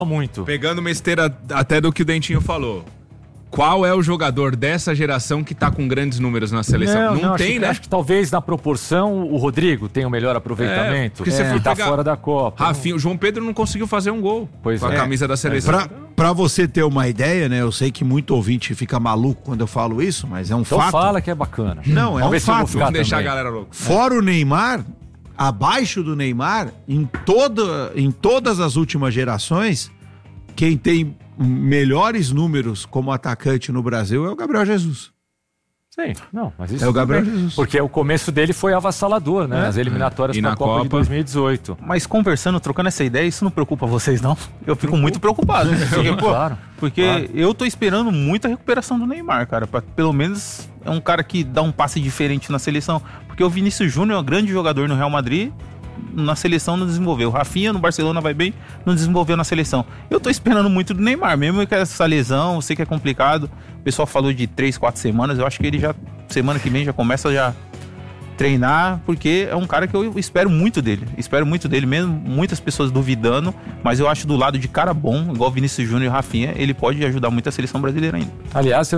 muito. Pegando uma esteira até do que o Dentinho falou. Qual é o jogador dessa geração que tá com grandes números na seleção? Não tem, né? Acho que talvez na proporção o Rodrigo tenha o melhor aproveitamento. Porque você for tá pegar fora da Copa. Rafinha, o João Pedro não conseguiu fazer um gol com a camisa da seleção. Pra você ter uma ideia, né? Eu sei que muito ouvinte fica maluco quando eu falo isso, mas é um então fato. Fala que é bacana. Não, é um fato. Vamos deixar a galera louca. Fora o Neymar, abaixo do Neymar, em todas as últimas gerações, quem tem melhores números como atacante no Brasil é o Gabriel Jesus. Sim, não, mas isso é o Gabriel Jesus. Porque o começo dele foi avassalador, né? As eliminatórias E pra na Copa de 2018. Mas conversando, trocando essa ideia, isso não preocupa vocês, não? Eu fico muito preocupado. Porque eu tô esperando muito a recuperação do Neymar, cara. Pelo menos é um cara que dá um passe diferente na seleção. Porque o Vinícius Júnior é um grande jogador no Real Madrid, na seleção não desenvolveu. O Rafinha no Barcelona vai bem, não desenvolveu na seleção. Eu tô esperando muito do Neymar, mesmo que essa lesão, eu sei que é complicado. O pessoal falou de 3-4 semanas, eu acho que ele já, semana que vem, já começa a treinar, porque é um cara que eu espero muito dele. Espero muito dele mesmo, muitas pessoas duvidando, mas eu acho do lado de cara bom, igual Vinícius Júnior e Rafinha, ele pode ajudar muito a seleção brasileira ainda. Aliás,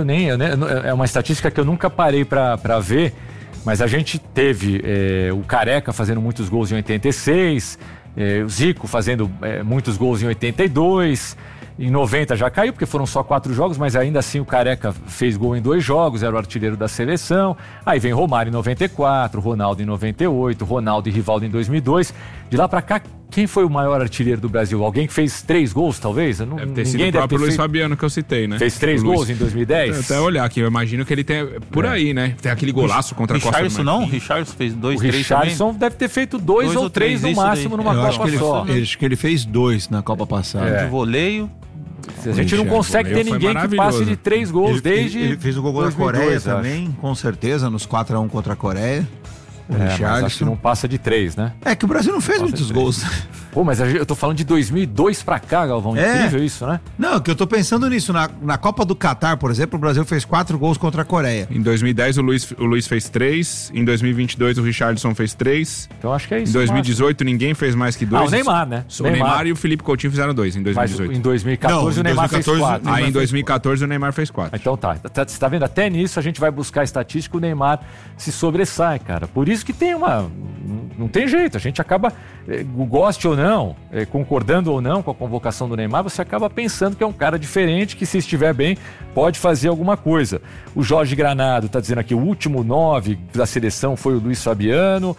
é uma estatística que eu nunca parei pra ver. Mas a gente teve o Careca fazendo muitos gols em 86, o Zico fazendo muitos gols em 82, em 90 já caiu, porque foram só 4 jogos, mas ainda assim o Careca fez gol em 2 jogos, era o artilheiro da seleção. Aí vem Romário em 94, Ronaldo em 98, Ronaldo e Rivaldo em 2002. De lá pra cá, quem foi o maior artilheiro do Brasil? Alguém que fez 3 gols, talvez? Deve ter sido o próprio Luiz Fabiano que eu citei, né? Fez 3 gols em 2010? Até olhar aqui, eu imagino que ele tem por aí, né? Tem aquele golaço contra a Costa do Marfim. Não, o Richarlison fez 2, 3 Richarlison deve ter feito 2 ou 3 no máximo numa Copa só. Acho que ele fez 2 na Copa passada. De voleio. A gente não consegue ter ninguém que passe de 3 gols desde... Ele fez o gol contra a Coreia também, com certeza, nos 4-1 contra a Coreia. Mas acho que não passa de 3, né? É que o Brasil não fez muitos gols. Pô, mas eu tô falando de 2002 pra cá, Galvão. Incrível isso, né? Não, que eu tô pensando nisso. Na Copa do Catar, por exemplo, o Brasil fez 4 gols contra a Coreia. Em 2010 o Luiz fez 3. Em 2022 o Richarlison fez 3. Então acho que é isso. Em 2018 ninguém fez mais que 2. O Neymar, né? O Neymar e o Felipe Coutinho fizeram 2 em 2018. Mas em 2014 o Neymar fez 4. Aí em 2014 o Neymar fez 4. Então tá. Você tá vendo? Até nisso a gente vai buscar a estatística, o Neymar se sobressai, cara. Por isso que tem não tem jeito, a gente acaba, goste ou não, concordando ou não com a convocação do Neymar, você acaba pensando que é um cara diferente, que se estiver bem, pode fazer alguma coisa. O Jorge Granado tá dizendo aqui, o último 9 da seleção foi o Luiz Fabiano,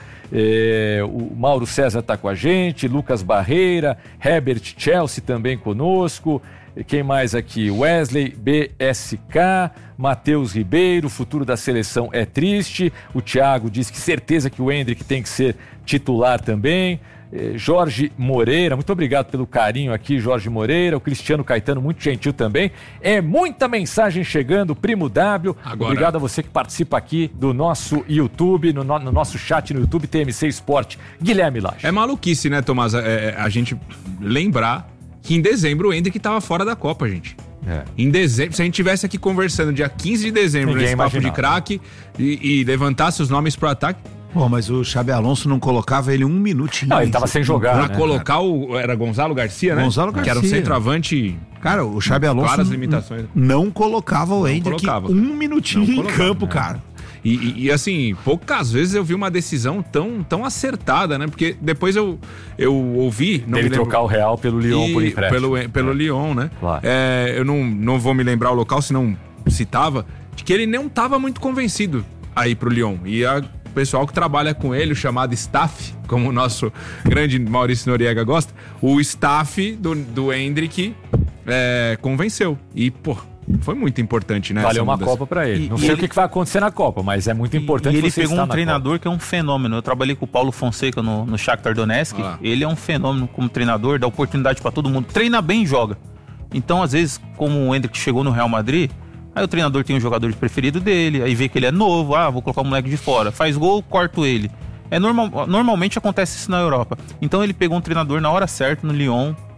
o Mauro César tá com a gente, Lucas Barreira, Herbert Chelsea também conosco. Quem mais aqui? Wesley BSK, Matheus Ribeiro, o futuro da seleção é triste. O Thiago diz que certeza que o Endrick tem que ser titular também. Jorge Moreira, muito obrigado pelo carinho aqui, Jorge Moreira. O Cristiano Caetano, muito gentil também. É muita mensagem chegando, Primo W. Agora... Obrigado a você que participa aqui do nosso YouTube, no nosso chat no YouTube, TMC Esporte. Guilherme Lage. É maluquice, né, Tomás? A gente lembrar que em dezembro o Endrick estava fora da Copa, gente. Em dezembro, se a gente estivesse aqui conversando dia 15 de dezembro, nesse papo de craque, e levantasse os nomes pro ataque... Pô, mas o Xabi Alonso não colocava ele 1 minutinho. Não, ele tava sem jogar, pra colocar era Gonzalo Garcia, né? Gonzalo Garcia. Que era um centravante... Cara, o Xabi Alonso claras limitações. Não colocava o Endrick 1 minutinho em campo, cara. E assim, poucas vezes eu vi uma decisão tão acertada, né? Porque depois eu ouvi... Ele trocar o Real pelo Lyon por empréstimo. Pelo Lyon, né? Claro. Eu não vou me lembrar o local, senão citava, de que ele não estava muito convencido a ir pro Lyon. E o pessoal que trabalha com ele, o chamado staff, como o nosso grande Maurício Noriega gosta, o staff do Endrick convenceu. E, pô... Foi muito importante, né? Valeu uma Copa pra ele. Não sei o que vai acontecer na Copa, mas é muito importante. E ele pegou um treinador que é um fenômeno. Eu trabalhei com o Paulo Fonseca no Shakhtar Donetsk. Ele é um fenômeno como treinador, dá oportunidade pra todo mundo. Treina bem e joga. Então, às vezes, como o Endrick chegou no Real Madrid, aí o treinador tem um jogador preferido dele, aí vê que ele é novo, vou colocar o moleque de fora. Faz gol, corto ele. Normalmente acontece isso na Europa. Então ele pegou um treinador na hora certa no Lyon,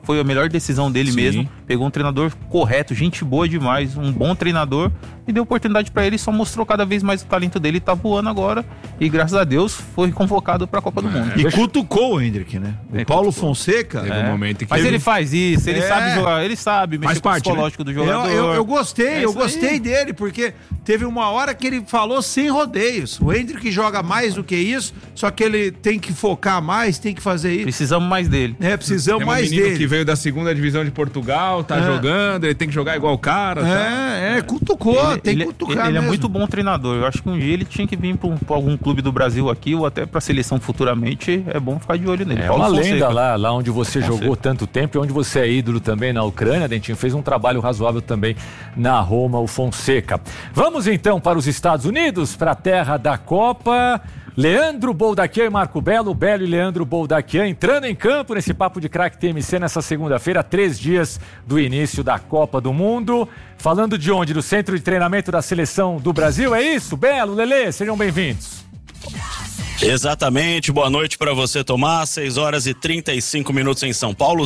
foi a melhor decisão dele Sim. mesmo. Pegou um treinador correto, gente boa demais, um bom treinador, e deu oportunidade pra ele, só mostrou cada vez mais o talento dele, tá voando agora, e graças a Deus foi convocado pra Copa do Mundo. E cutucou o Hendrick, né? O Paulo Fonseca... Teve um momento que Mas ele faz isso, ele sabe jogar, ele sabe mexer Faz com o parte, psicológico do jogador. Eu gostei, É isso aí. dele, porque teve uma hora que ele falou sem rodeios. O Hendrick joga mais do que isso, só que ele tem que focar mais, tem que fazer isso. Precisamos mais dele. Precisamos Tem um mais menino dele. que veio da segunda divisão de Portugal, tá jogando, ele tem que jogar igual o cara. Cutucou, tem que cutucar Ele é mesmo. muito bom treinador. Eu acho que um dia ele tinha que vir pra algum clube do Brasil aqui, ou até pra seleção futuramente. É bom ficar de olho nele. É Paulo uma Fonseca. lenda lá onde você jogou tanto tempo e onde você é ídolo também na Ucrânia, Dentinho, fez um trabalho razoável também na Roma, o Fonseca. Vamos então para os Estados Unidos, para a terra da Copa. Leandro Boldaquian e Marco Belo e Leandro Boldaquian entrando em campo nesse Papo de Craque TMC nessa segunda-feira, 3 dias do início da Copa do Mundo. Falando de onde? Do Centro de Treinamento da Seleção do Brasil, é isso? Belo, Lelê, sejam bem-vindos. Exatamente, boa noite para você, Tomás. 6 horas e 35 minutos em São Paulo,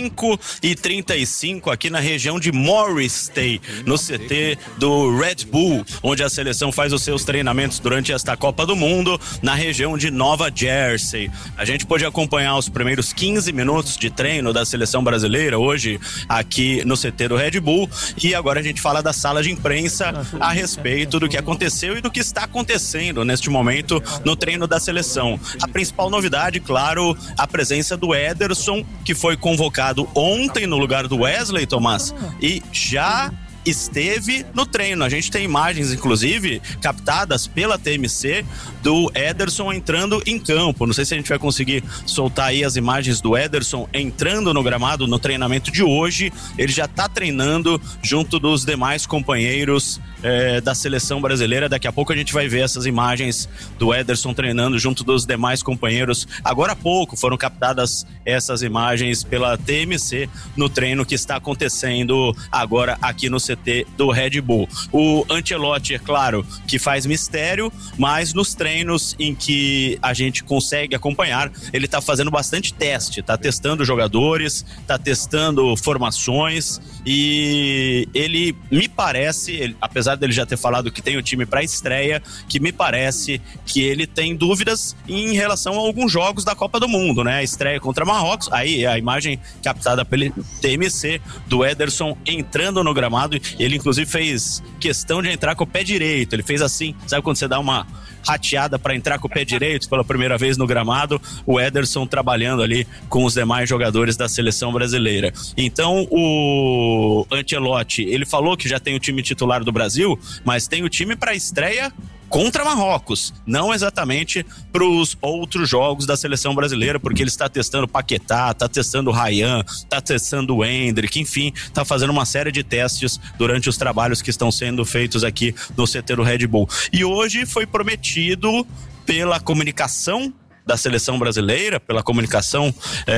5h35 aqui na região de Morrisday, no CT do Red Bull, onde a seleção faz os seus treinamentos durante esta Copa do Mundo, na região de Nova Jersey. A gente pôde acompanhar os primeiros 15 minutos de treino da seleção brasileira hoje aqui no CT do Red Bull, e agora a gente fala da sala de imprensa a respeito do que aconteceu e do que está acontecendo neste momento no treino da seleção. A principal novidade, claro, a presença do Ederson, que foi convocado ontem no lugar do Wesley, Tomás, e já esteve no treino. A gente tem imagens, inclusive, captadas pela TMC do Ederson entrando em campo. Não sei se a gente vai conseguir soltar aí as imagens do Ederson entrando no gramado no treinamento de hoje. Ele já está treinando junto dos demais companheiros da seleção brasileira. Daqui a pouco a gente vai ver essas imagens do Ederson treinando junto dos demais companheiros. Agora há pouco foram captadas essas imagens pela TMC no treino que está acontecendo agora aqui no CT do Red Bull. O Ancelotti, é claro, que faz mistério, mas nos treinos em que a gente consegue acompanhar, ele está fazendo bastante teste, está testando jogadores, está testando formações, e ele me parece, apesar dele já ter falado que tem o time para estreia, que me parece que ele tem dúvidas em relação a alguns jogos da Copa do Mundo, né? A estreia contra Marrocos, aí a imagem captada pelo TMC do Ederson entrando no gramado. Ele inclusive fez questão de entrar com o pé direito, ele fez assim, sabe quando você dá uma rateada para entrar com o pé direito pela primeira vez no gramado? O Ederson trabalhando ali com os demais jogadores da seleção brasileira. Então o Ancelotti, ele falou que já tem o time titular do Brasil, mas tem o time para estreia contra Marrocos, não exatamente para os outros jogos da seleção brasileira, porque ele está testando Paquetá, está testando o Ryan, está testando o Hendrick, enfim, está fazendo uma série de testes durante os trabalhos que estão sendo feitos aqui no CT do Red Bull. E hoje foi prometido pela comunicação da seleção brasileira, pela comunicação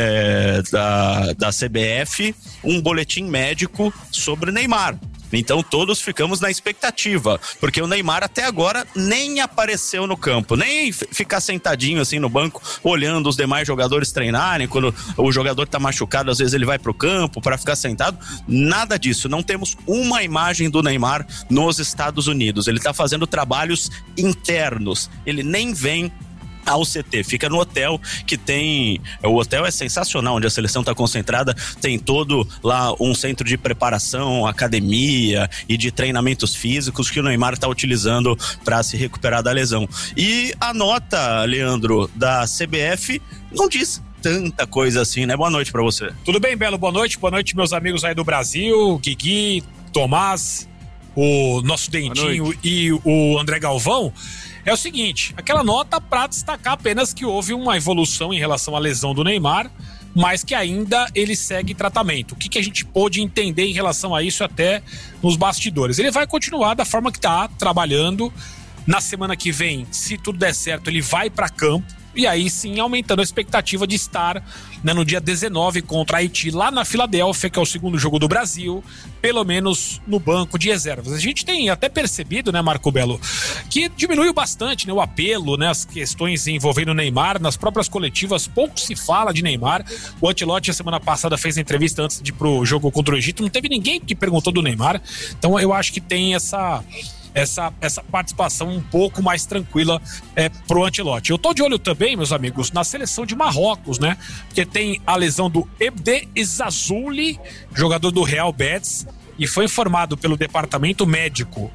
da CBF, um boletim médico sobre o Neymar. Então todos ficamos na expectativa, porque o Neymar até agora nem apareceu no campo, nem ficar sentadinho assim no banco, olhando os demais jogadores treinarem. Quando o jogador tá machucado, às vezes ele vai pro campo para ficar sentado. Nada disso, não temos uma imagem do Neymar nos Estados Unidos. Ele tá fazendo trabalhos internos, ele nem vem ao CT, fica no hotel que tem, o hotel é sensacional, onde a seleção está concentrada, tem todo lá um centro de preparação, academia e de treinamentos físicos que o Neymar está utilizando para se recuperar da lesão. E a nota, Leandro, da CBF não diz tanta coisa assim, né? Boa noite para você. Tudo bem, Belo? Boa noite meus amigos aí do Brasil, Guigui, Tomás, o nosso Dentinho e o André Galvão. É o seguinte, aquela nota para destacar apenas que houve uma evolução em relação à lesão do Neymar, mas que ainda ele segue tratamento. O que a gente pôde entender em relação a isso até nos bastidores? Ele vai continuar da forma que está trabalhando. Na semana que vem, se tudo der certo, ele vai para campo. e aí sim aumentando a expectativa de estar, né, no dia 19 contra Haiti, lá na Filadélfia, que é o segundo jogo do Brasil, pelo menos no banco de reservas. A gente tem até percebido, né, Marco Belo, que diminuiu bastante, né, o apelo, né, as questões envolvendo o Neymar. Nas próprias coletivas pouco se fala de Neymar. O Ancelotti a semana passada fez a entrevista antes de ir pro jogo contra o Egito, não teve ninguém que perguntou do Neymar. Então eu acho que tem essa participação um pouco mais tranquila pro Ancelotti. Eu tô de olho também, meus amigos, na seleção de Marrocos, né? Porque tem a lesão do Ebde Ezzazzouli, jogador do Real Betis, e foi informado pelo departamento médico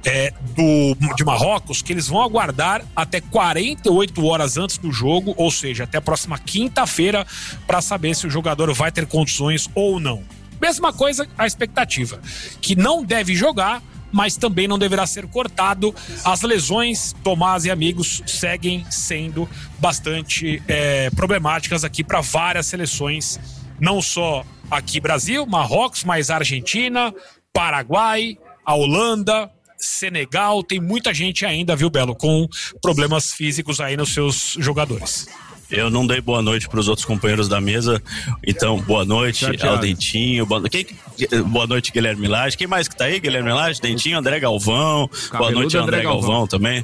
de Marrocos que eles vão aguardar até 48 horas antes do jogo, ou seja, até a próxima quinta-feira, para saber se o jogador vai ter condições ou não. Mesma coisa a expectativa, que não deve jogar, mas também não deverá ser cortado. As lesões, Tomás e amigos, seguem sendo bastante problemáticas aqui para várias seleções, não só aqui Brasil, Marrocos, mas Argentina, Paraguai, a Holanda, Senegal. Tem muita gente ainda, viu, Belo, com problemas físicos aí nos seus jogadores. Eu não dei boa noite para os outros companheiros da mesa, então boa noite ao Dentinho, boa noite Guilherme Lage, quem mais que tá aí? Guilherme Lage, Dentinho, André Galvão, boa noite André Galvão também.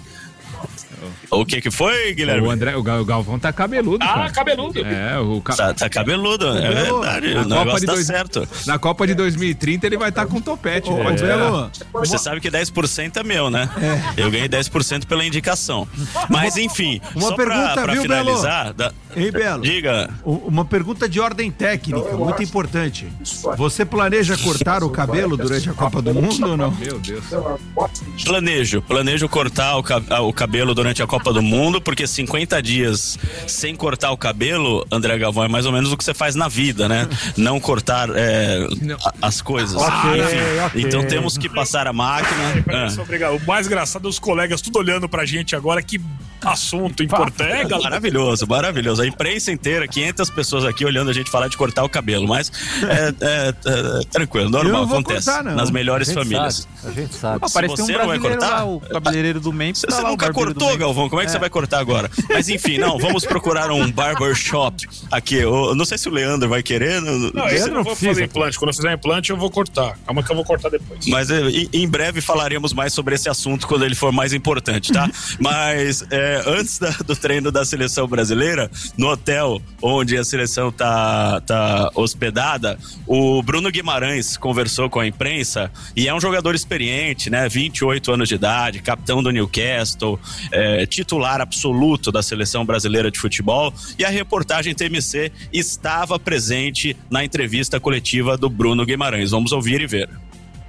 O que foi, Guilherme? O Galvão tá cabeludo, cara. Cabeludo. Tá cabeludo, é verdade. O negócio tá certo. Na Copa de 2030 ele vai estar com topete. Você sabe que 10% é meu, né? Eu ganhei 10% pela indicação. Mas enfim, uma só pergunta, pra viu, finalizar... Ei, Belo. Diga. Uma pergunta de ordem técnica, muito importante. Você planeja cortar o cabelo durante a Copa do Mundo ou não? Meu Deus. Planejo cortar o cabelo durante a Copa do Mundo, porque 50 dias sem cortar o cabelo, André Galvão, é mais ou menos o que você faz na vida, né? Não cortar as coisas. Okay. Então temos que passar a máquina. Obrigado. O mais engraçado é os colegas tudo olhando pra gente agora, que assunto importante. Maravilhoso. A imprensa inteira, 500 pessoas aqui olhando a gente falar de cortar o cabelo, mas tranquilo, normal, acontece cortar, nas melhores famílias. A gente sabe. Parece você um não vai brasileiro cortar? lá, o cabeleireiro do Memphis. Você nunca cortou, Galvão, como é que você vai cortar agora? Mas enfim, vamos procurar um barbershop aqui. Eu não sei se o Leandro vai querer. Eu não vou fazer implante. Quando eu fizer implante, eu vou cortar. Calma que eu vou cortar depois. Mas em breve falaremos mais sobre esse assunto quando ele for mais importante, tá? Mas antes do treino da seleção brasileira, no hotel onde a seleção tá hospedada, o Bruno Guimarães conversou com a imprensa, e é um jogador experiente, né? 28 anos de idade, capitão do Newcastle, titular absoluto da seleção brasileira de futebol, e a reportagem TMC estava presente na entrevista coletiva do Bruno Guimarães. Vamos ouvir e ver.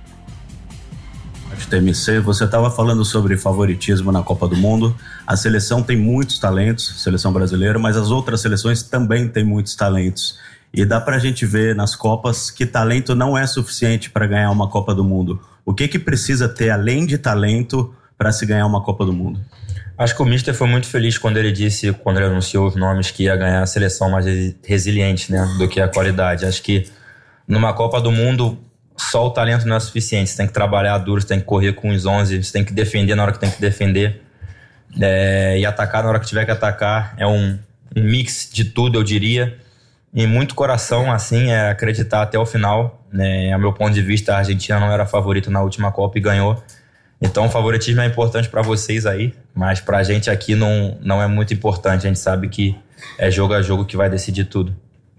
TMC, você estava falando sobre favoritismo na Copa do Mundo. A seleção tem muitos talentos, seleção brasileira, mas as outras seleções também têm muitos talentos. E dá pra gente ver nas Copas que talento não é suficiente para ganhar uma Copa do Mundo. O que precisa ter além de talento para se ganhar uma Copa do Mundo? Acho que o Mister foi muito feliz quando ele anunciou os nomes, que ia ganhar a seleção mais resiliente, né, do que a qualidade. Acho que numa Copa do Mundo só o talento não é suficiente. Você tem que trabalhar duro, você tem que correr com os 11, você tem que defender na hora que tem que defender, e atacar na hora que tiver que atacar. É um mix de tudo, eu diria. E muito coração, assim, acreditar até o final, né? A meu ponto de vista, a Argentina não era favorita na última Copa e ganhou. Então o favoritismo é importante para vocês aí, mas pra gente aqui não é muito importante. A gente sabe que é jogo a jogo que vai decidir tudo.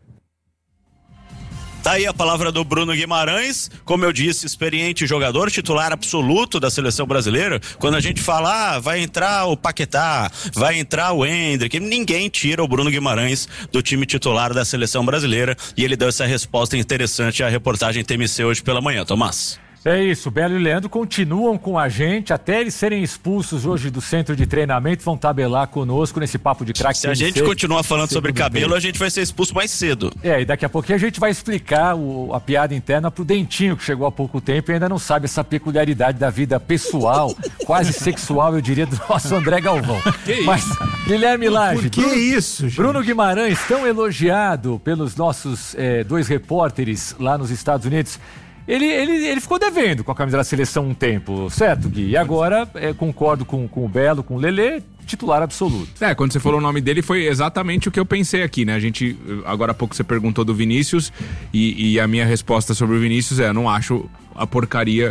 Tá aí a palavra do Bruno Guimarães, como eu disse, experiente jogador, titular absoluto da seleção brasileira. Quando a gente fala, vai entrar o Paquetá, vai entrar o Endrick, ninguém tira o Bruno Guimarães do time titular da seleção brasileira, e ele deu essa resposta interessante à reportagem TMC hoje pela manhã. Tomás. É isso, Belo e Leandro continuam com a gente, até eles serem expulsos hoje do centro de treinamento, vão tabelar conosco nesse papo de craque. Se a gente continuar falando sobre cabelo, a gente vai ser expulso mais cedo. E daqui a pouquinho a gente vai explicar a piada interna pro Dentinho, que chegou há pouco tempo e ainda não sabe essa peculiaridade da vida pessoal, quase sexual, eu diria, do nosso André Galvão. Mas, Guilherme Lage, isso, gente? Bruno Guimarães, tão elogiado pelos nossos dois repórteres lá nos Estados Unidos. Ele ficou devendo com a camisa da seleção um tempo, certo, Gui? E agora, concordo com o Belo, com o Lelê, titular absoluto. Quando você falou o nome dele, foi exatamente o que eu pensei aqui, né? Agora há pouco você perguntou do Vinícius, e a minha resposta sobre o Vinícius eu não acho a porcaria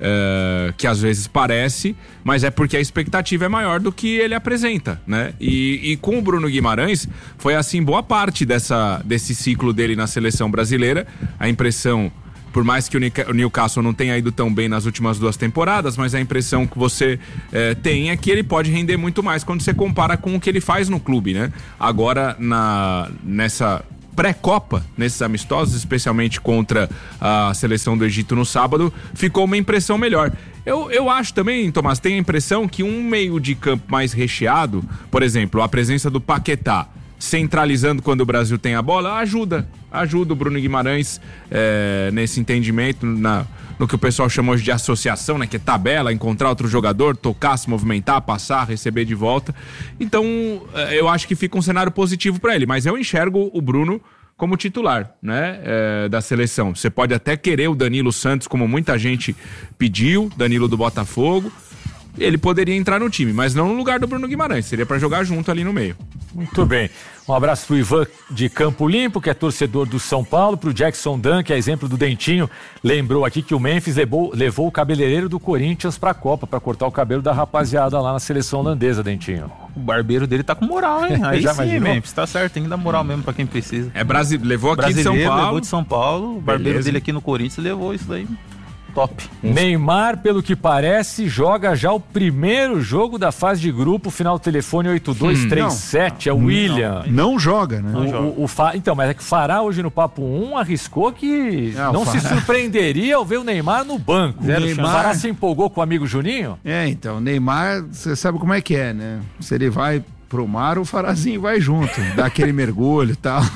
que às vezes parece, mas é porque a expectativa é maior do que ele apresenta, né? E com o Bruno Guimarães, foi assim boa parte desse ciclo dele na seleção brasileira. A impressão, por mais que o Newcastle não tenha ido tão bem nas últimas 2 temporadas, mas a impressão que você tem é que ele pode render muito mais quando você compara com o que ele faz no clube, né? Agora, nessa pré-copa, nesses amistosos, especialmente contra a seleção do Egito no sábado, ficou uma impressão melhor. Eu acho também, Tomás, tem a impressão que um meio de campo mais recheado, por exemplo, a presença do Paquetá, centralizando quando o Brasil tem a bola, ajuda o Bruno Guimarães nesse entendimento, no que o pessoal chama hoje de associação, né, que é tabela, encontrar outro jogador, tocar, se movimentar, passar, receber de volta. Então, eu acho que fica um cenário positivo para ele, mas eu enxergo o Bruno como titular, né, da seleção. Você pode até querer o Danilo Santos, como muita gente pediu, Danilo do Botafogo. Ele poderia entrar no time, mas não no lugar do Bruno Guimarães, seria para jogar junto ali no meio. Muito bem. Um abraço pro Ivan de Campo Limpo, que é torcedor do São Paulo, pro Jackson Dunn, que é exemplo do Dentinho, lembrou aqui que o Memphis levou o cabeleireiro do Corinthians pra Copa, pra cortar o cabelo da rapaziada lá na seleção holandesa, Dentinho. O barbeiro dele tá com moral, hein? Aí Já sim, imaginou? Memphis, tá certo, tem que dar moral mesmo pra quem precisa. Levou aqui de São Paulo. Levou de São Paulo, o barbeiro Beleza. dele aqui no Corinthians levou isso daí. Top. Neymar, pelo que parece, joga já o primeiro jogo da fase de grupo, final telefone 8237, é o William. Não joga, né? Então, mas é que o Fará hoje no Papo 1 arriscou que não se surpreenderia ao ver o Neymar no banco. O Fará se empolgou com o amigo Juninho? Então, Neymar, você sabe como é que é, né? Se ele vai pro mar, o Farazinho vai junto, dá aquele mergulho e tal.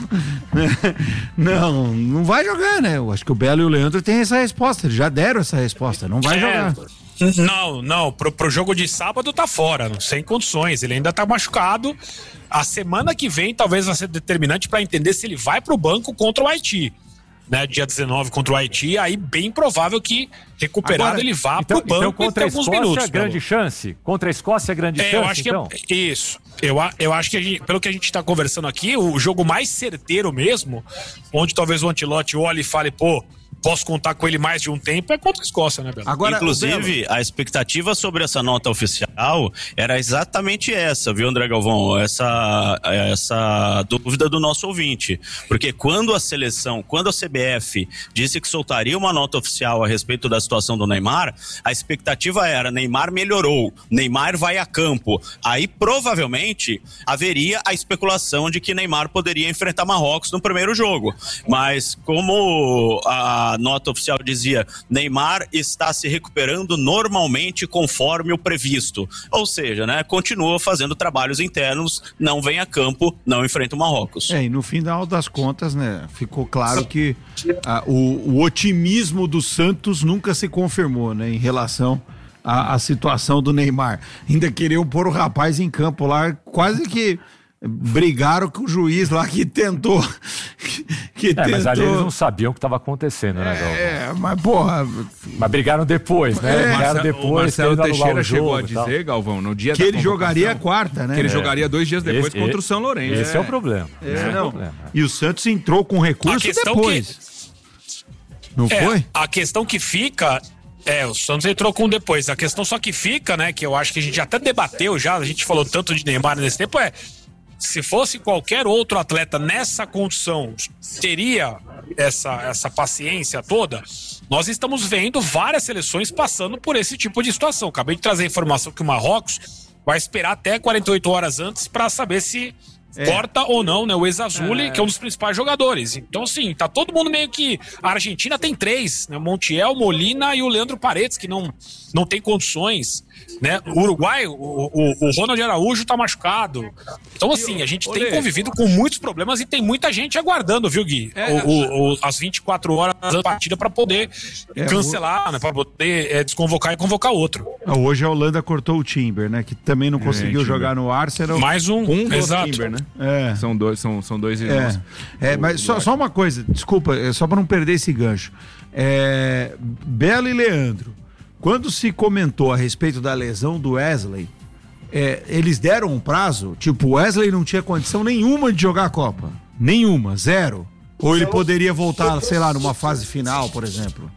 Não vai jogar, né? Eu acho que o Belo e o Leandro têm essa resposta, eles já deram essa resposta, não vai jogar. Não, pro jogo de sábado tá fora, sem condições, ele ainda tá machucado. A semana que vem talvez vai ser determinante para entender se ele vai pro banco contra o Haiti, né? Dia 19 contra o Haiti, aí bem provável que recuperado agora, ele vá pro banco então contra e ter alguns minutos. Contra a Escócia, grande chance? Contra a Escócia, grande chance, eu acho então? Que isso. Eu acho que pelo que a gente tá conversando aqui, o jogo mais certeiro mesmo, onde talvez o Ancelotti olhe e fale, posso contar com ele mais de um tempo, é contra a Escócia, né, Belo? Agora, inclusive, a expectativa sobre essa nota oficial era exatamente essa, viu, André Galvão? Essa dúvida do nosso ouvinte. Porque quando a CBF disse que soltaria uma nota oficial a respeito da situação do Neymar, a expectativa era: Neymar melhorou, Neymar vai a campo. Aí, provavelmente, haveria a especulação de que Neymar poderia enfrentar Marrocos no primeiro jogo. Mas, como a nota oficial dizia, Neymar está se recuperando normalmente conforme o previsto. Ou seja, né, continua fazendo trabalhos internos, não vem a campo, não enfrenta o Marrocos. E no final das contas, né, ficou claro que o otimismo do Santos nunca se confirmou, né, em relação à situação do Neymar. Ainda queriam pôr o rapaz em campo lá, quase que brigaram com o juiz lá que tentou. Mas ali eles não sabiam o que estava acontecendo, né, Galvão? Mas porra. Mas brigaram depois, né? Brigaram depois. O Marcelo Teixeira chegou a dizer, dizer, Galvão, no dia que ele jogaria a quarta, né? Que ele jogaria 2 dias depois contra o São Lourenço. Esse é o problema. E o Santos entrou com recurso depois. Não foi? A questão que fica. O Santos entrou com depois. A questão só que fica, né? Que eu acho que a gente até debateu já, a gente falou tanto de Neymar nesse tempo, se fosse qualquer outro atleta nessa condição, teria essa paciência toda? Nós estamos vendo várias seleções passando por esse tipo de situação. Acabei de trazer a informação que o Marrocos vai esperar até 48 horas antes para saber se corta ou não, né, o Ex-Azuli, que é um dos principais jogadores. Então, assim, tá todo mundo meio que... A Argentina tem 3, né? Montiel, Molina e o Leandro Paredes, que não tem condições, né? O Uruguai, o Ronald Araújo tá machucado. Então, assim, a gente tem convivido com muitos problemas e tem muita gente aguardando, viu, Gui? As 24 horas da partida para poder cancelar, né? Para poder desconvocar e convocar outro. Hoje a Holanda cortou o Timber, né? Que também não conseguiu jogar no Arsenal. Mais um exato. Timber, né? São dois irmãos. Mas só uma coisa, desculpa, só para não perder esse gancho. Belo e Leandro, quando se comentou a respeito da lesão do Wesley, eles deram um prazo, tipo, o Wesley não tinha condição nenhuma de jogar a Copa. Nenhuma, zero. Ou ele poderia voltar, sei lá, numa fase final, por exemplo.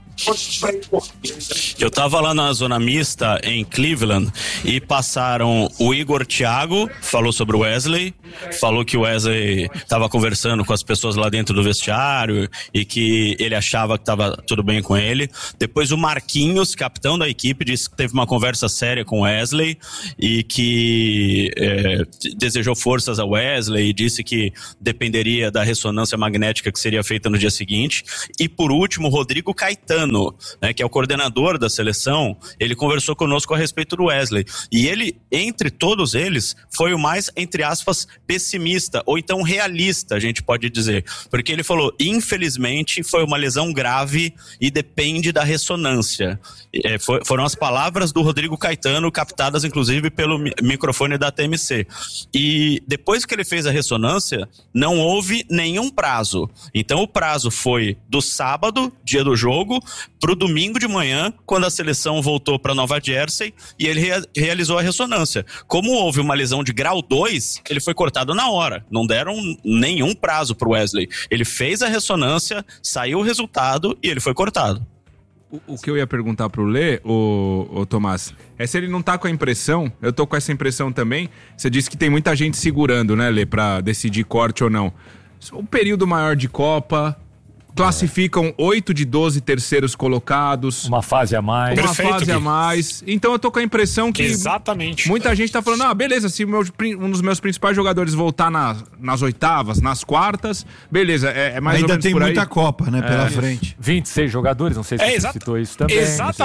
Eu tava lá na zona mista em Cleveland e passaram o Igor Thiago, falou sobre o Wesley, falou que o Wesley tava conversando com as pessoas lá dentro do vestiário e que ele achava que tava tudo bem com ele. Depois o Marquinhos, capitão da equipe, disse que teve uma conversa séria com o Wesley e que desejou forças a Wesley e disse que dependeria da ressonância magnética que seria feita no dia seguinte. E por último, o Rodrigo Caetano, né, que é o coordenador da seleção, ele conversou conosco a respeito do Wesley. E ele, entre todos eles, foi o mais, entre aspas, pessimista, ou então realista, a gente pode dizer. Porque ele falou, infelizmente, foi uma lesão grave e depende da ressonância. Foram as palavras do Rodrigo Caetano, captadas, inclusive, pelo microfone da TMC. E depois que ele fez a ressonância, não houve nenhum prazo. Então, o prazo foi do sábado, dia do jogo, pro domingo de manhã, quando a seleção voltou para Nova Jersey e ele realizou a ressonância. Como houve uma lesão de grau 2, ele foi cortado na hora. Não deram nenhum prazo pro Wesley. Ele fez a ressonância, saiu o resultado e ele foi cortado. O que eu ia perguntar pro Lê, o Tomás, é se ele não tá com a impressão, eu tô com essa impressão também, você disse que tem muita gente segurando, né, Lê, pra decidir corte ou não. Um período maior de Copa, classificam 8 de 12 terceiros colocados. Uma fase a mais. Fase a mais. Então eu tô com a impressão que... Exatamente. Muita gente tá falando, beleza, se um dos meus principais jogadores voltar nas oitavas, nas quartas, beleza, é mais ou menos ainda tem por aí. muita Copa, né, pela frente. 26 jogadores, não sei se você citou isso também.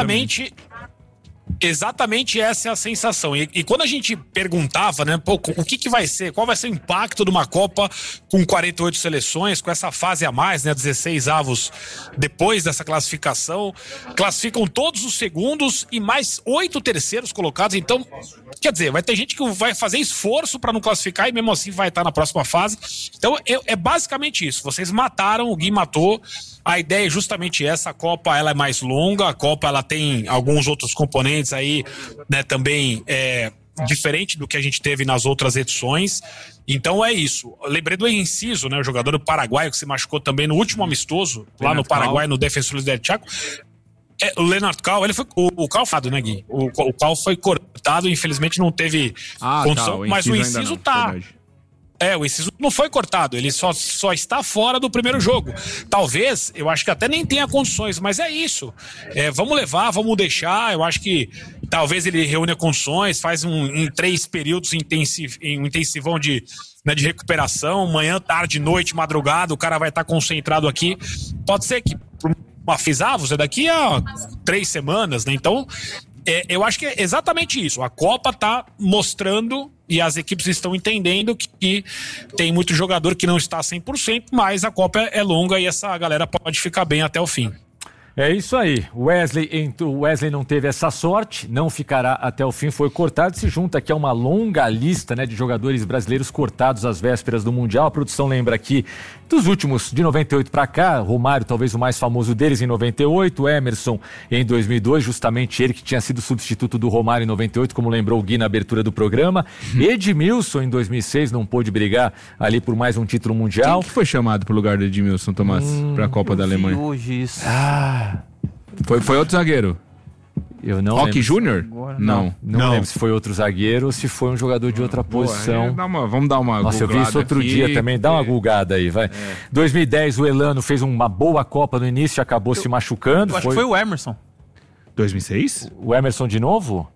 Exatamente essa é a sensação. E quando a gente perguntava, né, o que vai ser, qual vai ser o impacto de uma Copa com 48 seleções, com essa fase a mais, né, 16 avos depois dessa classificação, classificam todos os segundos e mais 8 terceiros colocados. Então, quer dizer, vai ter gente que vai fazer esforço para não classificar e mesmo assim vai estar na próxima fase. Então, é basicamente isso. Vocês mataram, o Gui matou. A ideia é justamente essa. A Copa, ela é mais longa, a Copa, ela tem alguns outros componentes aí, né, também diferente do que a gente teve nas outras edições. Então é isso. Eu lembrei do Enciso, né, o jogador do Paraguai que se machucou também no último amistoso, lá no Paraguai, no Defensores del Chaco. O Leonard Cal, ele foi o Cal fado, né, Gui? O Cal foi cortado, infelizmente não teve condição, mas o Enciso tá... Verdade. O Enciso não foi cortado, ele só está fora do primeiro jogo. Talvez, eu acho que até nem tenha condições, mas é isso. Vamos levar, vamos deixar. Eu acho que talvez ele reúne condições, faz em 3 períodos um intensivão de recuperação, manhã, tarde, noite, madrugada, o cara vai estar concentrado aqui. Pode ser que uma Fisavos daqui a 3 semanas, né? Então, eu acho que é exatamente isso. A Copa tá mostrando e as equipes estão entendendo que tem muito jogador que não está 100%, mas a Copa é longa e essa galera pode ficar bem até o fim. É isso aí. O Wesley não teve essa sorte, não ficará até o fim, foi cortado. Se junta aqui a uma longa lista, né, de jogadores brasileiros cortados às vésperas do Mundial. A produção lembra aqui dos últimos, de 98 para cá, Romário talvez o mais famoso deles em 98, Emerson em 2002, justamente ele que tinha sido substituto do Romário em 98, como lembrou o Gui na abertura do programa. Edmilson em 2006 não pôde brigar ali por mais um título mundial. Quem que foi chamado pro lugar do Edmilson, Tomás, para a Copa da Alemanha? Hoje isso. Foi outro zagueiro. Eu não Roque Júnior? Não lembro se foi outro zagueiro ou se foi um jogador de outra posição. Vamos dar uma Nossa, eu vi isso outro dia também. Dá uma gulgada aí, vai. 2010, o Elano fez uma boa Copa no início e acabou se machucando. Eu acho que foi o Emerson. 2006? O Emerson de novo?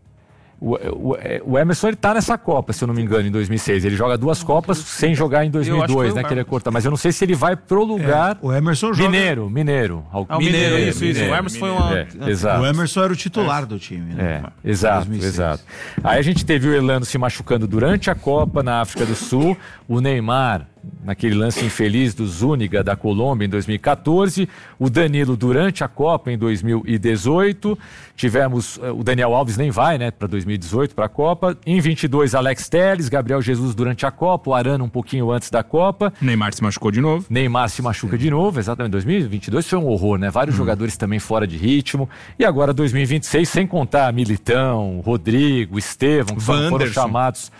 O Emerson, ele tá nessa Copa, se eu não me engano, em 2006. Ele joga 2 Copas sem jogar em 2002, né? Que ele é cortado. Mas eu não sei se ele vai pro lugar... O Emerson joga... Mineiro. Mineiro, isso. O Emerson foi exato. O Emerson era o titular do time, né? Exato. Aí a gente teve o Elano se machucando durante a Copa na África do Sul. O Neymar naquele lance infeliz do Zúñiga da Colômbia em 2014, o Danilo durante a Copa em 2018, tivemos o Daniel Alves nem vai, né, para 2018 para a Copa, em 22 Alex Telles, Gabriel Jesus durante a Copa, o Arana um pouquinho antes da Copa. Neymar se machucou de novo. Neymar se machuca de novo, exatamente, 2022 foi um horror, né, vários jogadores também fora de ritmo, e agora 2026, sem contar Militão, Rodrigo, Estevão, que foram chamados...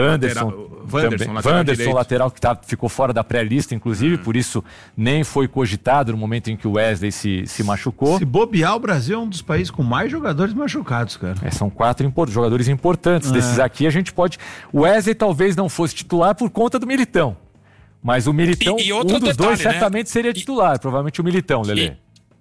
Wanderson, lateral que ficou fora da pré-lista, inclusive, por isso nem foi cogitado no momento em que o Wesley se machucou. Se bobear, o Brasil é um dos países com mais jogadores machucados, cara. São 4 jogadores importantes. Desses aqui a gente pode... O Wesley talvez não fosse titular por conta do Militão, mas o Militão, um dos dois certamente seria titular, provavelmente o Militão, Lelê.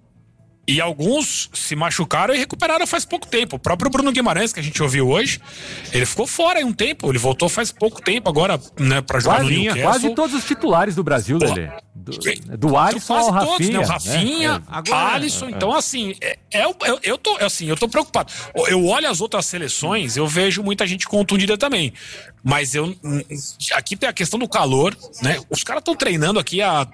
E alguns se machucaram e recuperaram faz pouco tempo. O próprio Bruno Guimarães, que a gente ouviu hoje, ele ficou fora aí um tempo. Ele voltou faz pouco tempo agora, né, pra jogar no Newcastle. Quase todos os titulares do Brasil, Lelê. Do Alisson ao Rafinha. Todos, né? O Rafinha, Alisson. Então, assim, eu tô preocupado. Eu olho as outras seleções, eu vejo muita gente contundida também. Mas aqui tem a questão do calor, né? Os caras estão treinando aqui a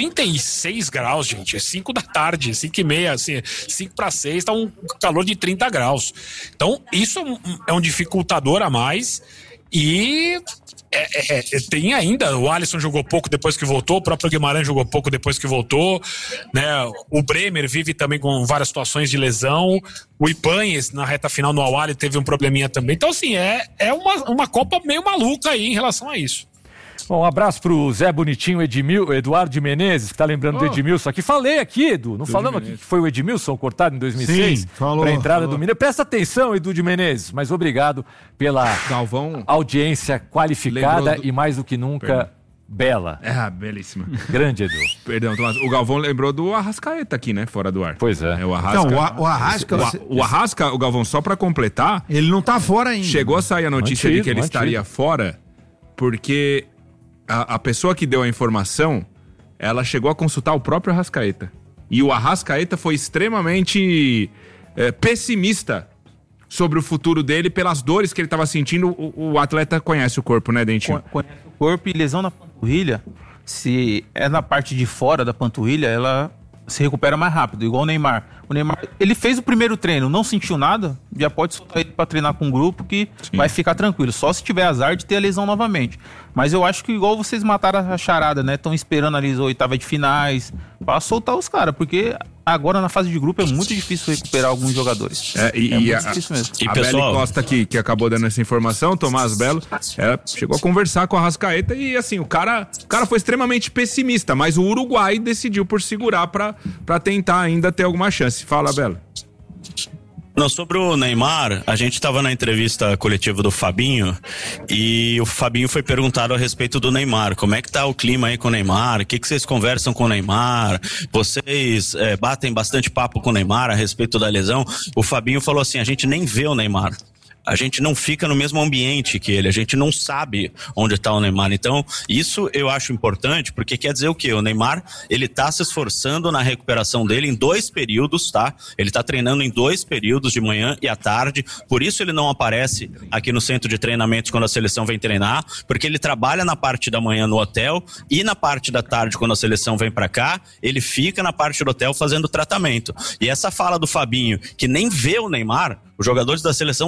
36 graus, gente. É 5 da tarde, 5h30, assim, 5 para 6, tá um calor de 30 graus. Então, isso é um dificultador a mais. E tem ainda, o Alisson jogou pouco depois que voltou, o próprio Guimarães jogou pouco depois que voltou, né? O Bremer vive também com várias situações de lesão, o Ibanez na reta final no Al-Ahly teve um probleminha também. Então, assim, é uma Copa meio maluca aí em relação a isso. Bom, um abraço pro Zé Bonitinho, Eduardo de Menezes, que tá lembrando do Edmilson aqui. Falei aqui, Edu, não falamos aqui que foi o Edmilson cortado em 2006? Sim, falou. Pra entrada do Mineiro. Presta atenção, Edu de Menezes, mas obrigado pela audiência qualificada e mais do que nunca bela. Belíssima. Grande, Edu. Perdão, Tomás. O Galvão lembrou do Arrascaeta aqui, né? Fora do ar. Pois é. O Arrasca. Então, o Arrasca... O Arrasca, o Galvão, só pra completar... Ele não tá fora ainda. Chegou a sair a notícia de que ele estaria fora porque... A pessoa que deu a informação, ela chegou a consultar o próprio Arrascaeta. E o Arrascaeta foi extremamente pessimista sobre o futuro dele pelas dores que ele estava sentindo. O atleta conhece o corpo, né, Dentinho? Conhece o corpo, e lesão na panturrilha, se é na parte de fora da panturrilha, ela se recupera mais rápido, igual o Neymar. O Neymar, ele fez o primeiro treino, não sentiu nada, já pode soltar ele pra treinar com um grupo que vai ficar tranquilo, só se tiver azar de ter a lesão novamente. Mas eu acho que igual vocês mataram a charada, né? Estão esperando ali as oitavas de finais pra soltar os caras, porque agora na fase de grupo é muito difícil recuperar alguns jogadores. Muito difícil mesmo. E a Beli Costa que acabou dando essa informação, Tomás Belo, ela chegou a conversar com a Arrascaeta e assim, o cara foi extremamente pessimista, mas o Uruguai decidiu por segurar pra tentar ainda ter alguma chance. Fala, Belo. Não, sobre o Neymar, a gente estava na entrevista coletiva do Fabinho e o Fabinho foi perguntado a respeito do Neymar. Como é que tá o clima aí com o Neymar? O que vocês conversam com o Neymar? Vocês batem bastante papo com o Neymar a respeito da lesão? O Fabinho falou assim, a gente nem vê o Neymar. A gente não fica no mesmo ambiente que ele, a gente não sabe onde está o Neymar. Então, isso eu acho importante, porque quer dizer o quê? O Neymar, ele tá se esforçando na recuperação dele em 2 períodos, tá? Ele tá treinando em 2 períodos, de manhã e à tarde, por isso ele não aparece aqui no centro de treinamentos quando a seleção vem treinar, porque ele trabalha na parte da manhã no hotel e na parte da tarde quando a seleção vem pra cá, ele fica na parte do hotel fazendo tratamento. E essa fala do Fabinho, que nem vê o Neymar, os jogadores da seleção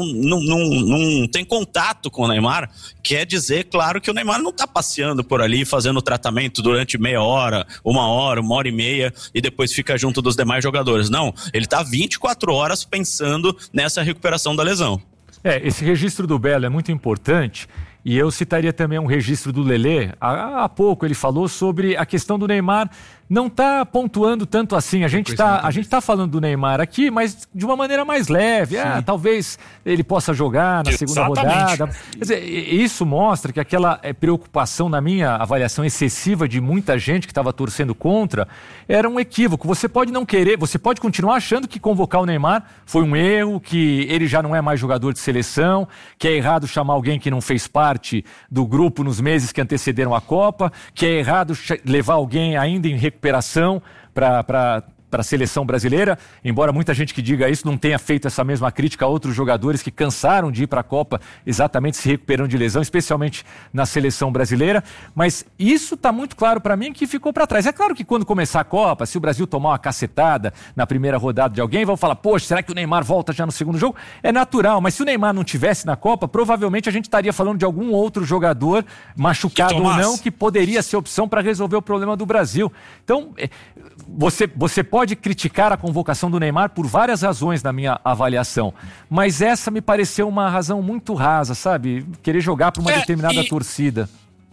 não tem contato com o Neymar, quer dizer, claro, que o Neymar não está passeando por ali, fazendo tratamento durante meia hora, 1 hora, 1h30 e depois fica junto dos demais jogadores. Não, ele está 24 horas pensando nessa recuperação da lesão. Esse registro do Belo é muito importante. E eu citaria também um registro do Lelê. Há pouco ele falou sobre a questão do Neymar não tá pontuando tanto assim. A gente tá falando do Neymar aqui, mas de uma maneira mais leve. Talvez ele possa jogar na segunda rodada. Quer dizer, isso mostra que aquela preocupação, na minha avaliação excessiva de muita gente que estava torcendo contra, era um equívoco. Você pode não querer, você pode continuar achando que convocar o Neymar foi um erro, que ele já não é mais jogador de seleção, que é errado chamar alguém que não fez parte do grupo nos meses que antecederam a Copa, que é errado levar alguém ainda em recuperação para para a seleção brasileira, embora muita gente que diga isso não tenha feito essa mesma crítica a outros jogadores que cansaram de ir para a Copa exatamente se recuperando de lesão, especialmente na seleção brasileira, mas isso está muito claro para mim que ficou para trás. É claro que quando começar a Copa, se o Brasil tomar uma cacetada na primeira rodada de alguém, vão falar, poxa, será que o Neymar volta já no segundo jogo? É natural, mas se o Neymar não tivesse na Copa, provavelmente a gente estaria falando de algum outro jogador, machucado ou não, que poderia ser opção para resolver o problema do Brasil. Então, você pode criticar a convocação do Neymar por várias razões na minha avaliação, mas essa me pareceu uma razão muito rasa, sabe? Querer jogar para uma determinada torcida.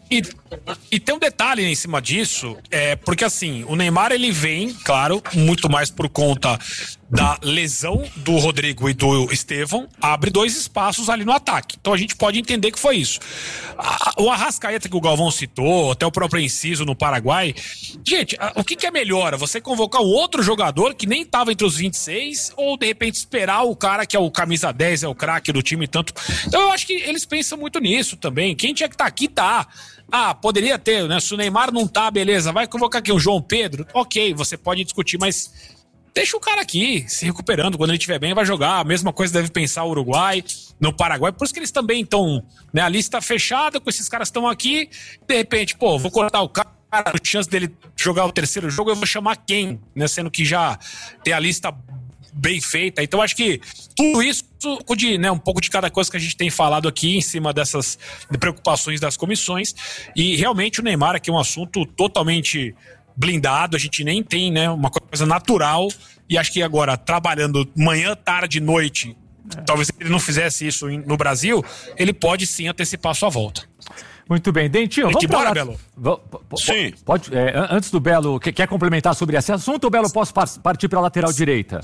E tem um detalhe em cima disso, porque assim, o Neymar ele vem, claro, muito mais por conta da lesão do Rodrigo e do Estevão, abre 2 espaços ali no ataque. Então a gente pode entender que foi isso. O Arrascaeta que o Galvão citou, até o próprio Enciso no Paraguai. Gente, o que é melhor? Você convocar um outro jogador que nem estava entre os 26 ou de repente esperar o cara que é o camisa 10, é o craque do time tanto. Então eu acho que eles pensam muito nisso também. Quem tinha que estar aqui tá. Poderia ter, né? Se o Neymar não tá, beleza, vai convocar aqui o João Pedro. Ok, você pode discutir, mas deixa o cara aqui, se recuperando. Quando ele estiver bem, vai jogar. A mesma coisa deve pensar o Uruguai, no Paraguai. Por isso que eles também estão, né? A lista fechada, com esses caras estão aqui. De repente, vou cortar o cara, a chance dele jogar o terceiro jogo, eu vou chamar quem? Né? Sendo que já tem a lista bem feita. Então acho que tudo isso de, né, um pouco de cada coisa que a gente tem falado aqui em cima dessas preocupações das comissões, e realmente o Neymar aqui é um assunto totalmente blindado, a gente nem tem, né, uma coisa natural, e acho que agora trabalhando manhã, tarde, noite, talvez ele não fizesse isso no Brasil, ele pode sim antecipar sua volta. Muito bem, Dentinho, vamos embora, Belo. Sim. Pode, antes do Belo, quer complementar sobre esse assunto, ou Belo, posso partir para a lateral direita?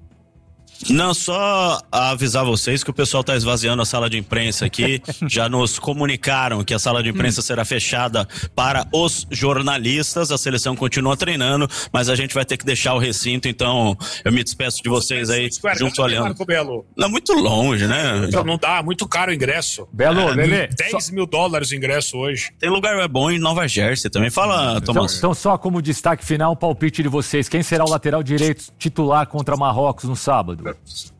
Não, só avisar vocês que o pessoal está esvaziando a sala de imprensa aqui. Já nos comunicaram que a sala de imprensa será fechada para os jornalistas. A seleção continua treinando, mas a gente vai ter que deixar o recinto. Então, eu me despeço de vocês aí, junto olhando. Não, é muito longe, né? Então, não dá, muito caro o ingresso. Belo, Lelê. $10 mil o ingresso hoje. Tem lugar bom em Nova Jersey também. Fala, Tomás. Então, só como destaque final, o palpite de vocês. Quem será o lateral direito titular contra Marrocos no sábado?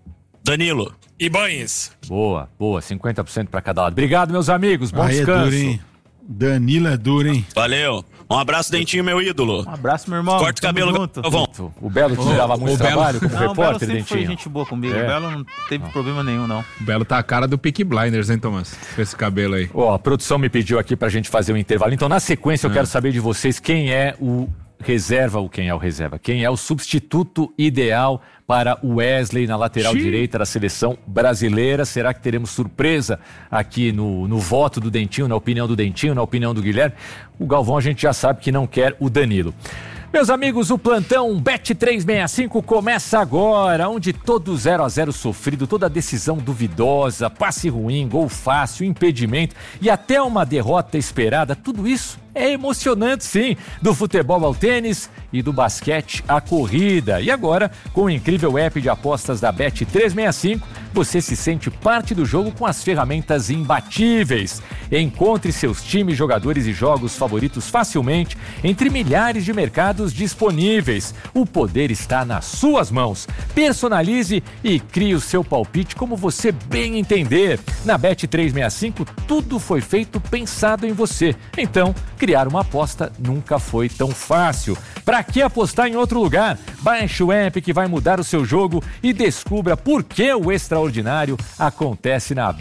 Danilo. Ibanez. Boa, 50% para cada lado. Obrigado, meus amigos, bom descanso. É duro, hein? Danilo é duro, hein? Valeu. Um abraço, Dentinho, meu ídolo. Um abraço, meu irmão. Corta o cabelo, Galvão. O Belo te dava muito trabalho como repórter, o Belo sempre Dentinho. foi gente boa comigo. O Belo não teve problema nenhum, não. O Belo tá a cara do Peaky Blinders, hein, Tomás? Com esse cabelo aí. A produção me pediu aqui pra gente fazer um intervalo. Então, na sequência, eu quero saber de vocês quem é o reserva ou quem é o reserva? Quem é o substituto ideal para o Wesley na lateral direita da seleção brasileira? Será que teremos surpresa aqui no voto do Dentinho, na opinião do Dentinho, na opinião do Guilherme? O Galvão a gente já sabe que não quer o Danilo. Meus amigos, o plantão Bet365 começa agora, onde todo 0-0 sofrido, toda decisão duvidosa, passe ruim, gol fácil, impedimento e até uma derrota esperada, tudo isso é emocionante, sim, do futebol ao tênis e do basquete à corrida. E agora, com o incrível app de apostas da Bet365, você se sente parte do jogo com as ferramentas imbatíveis. Encontre seus times, jogadores e jogos favoritos facilmente entre milhares de mercados disponíveis. O poder está nas suas mãos. Personalize e crie o seu palpite como você bem entender. Na Bet365, tudo foi feito pensado em você. Então, criar uma aposta nunca foi tão fácil. Para que apostar em outro lugar? Baixe o app que vai mudar o seu jogo e descubra por que o extraordinário acontece na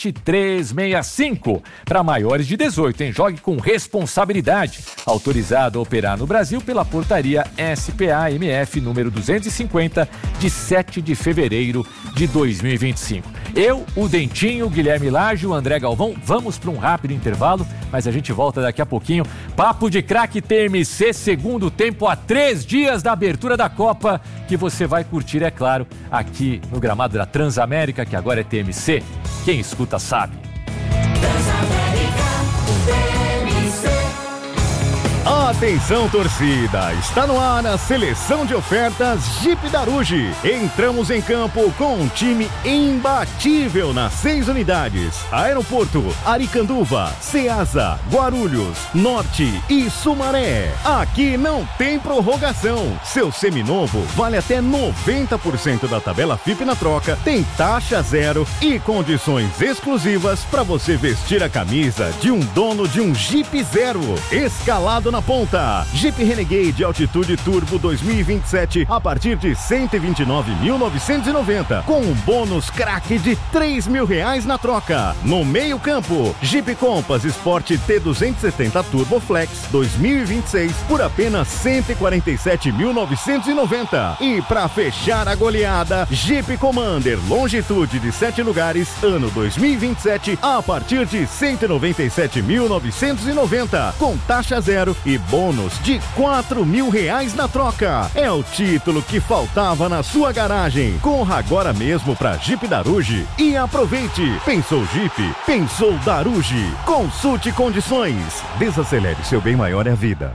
Bet365. Para maiores de 18, hein? Jogue com responsabilidade. Autorizado a operar no Brasil pela portaria SPA-MF número 250 de 7 de fevereiro de 2025. Eu, o Dentinho, o Guilherme Lage, o André Galvão, vamos para um rápido intervalo, mas a gente volta daqui a pouquinho. Papo de Craque TMC, segundo tempo a 3 dias da abertura da Copa, que você vai curtir, é claro, aqui no gramado da Transamérica, que agora é TMC. Quem escuta sabe. Atenção, torcida! Está no ar a seleção de ofertas Jeep Daruge. Entramos em campo com um time imbatível nas 6 unidades: Aeroporto, Aricanduva, Ceasa, Guarulhos, Norte e Sumaré. Aqui não tem prorrogação. Seu seminovo vale até 90% da tabela FIP na troca, tem taxa zero e condições exclusivas para você vestir a camisa de um dono de um Jeep Zero. Escalado na ponta. Jeep Renegade Altitude Turbo 2027 a partir de R$ 129.990, com um bônus craque de R$ 3.000 na troca. No meio campo, Jeep Compass Sport T270 Turbo Flex 2026 por apenas R$ 147.990. E para fechar a goleada, Jeep Commander Longitude de 7 lugares, ano 2027 a partir de R$ 197.990, com taxa zero e bônus de R$ 4.000 na troca. É o título que faltava na sua garagem. Corra agora mesmo para Jeep Daruge e aproveite. Pensou Jeep? Pensou Daruge. Consulte condições. Desacelere, seu bem maior é a vida.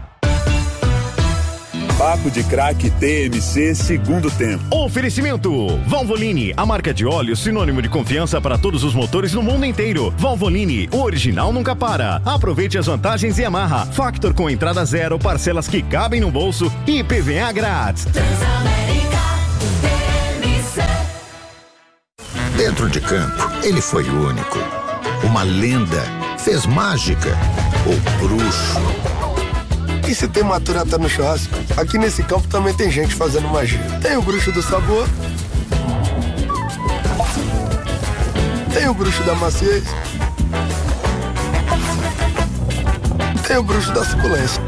Papo de Craque TMC segundo tempo. Oferecimento Valvoline, a marca de óleo sinônimo de confiança para todos os motores no mundo inteiro. Valvoline, o original nunca para. Aproveite as vantagens e Yamaha. Factor com entrada zero, parcelas que cabem no bolso e PVA grátis. Dentro de campo, ele foi único. Uma lenda, fez mágica, o bruxo. E se tem Maturata no churrasco, aqui nesse campo também tem gente fazendo magia. Tem o bruxo do sabor, tem o bruxo da maciez, tem o bruxo da suculência.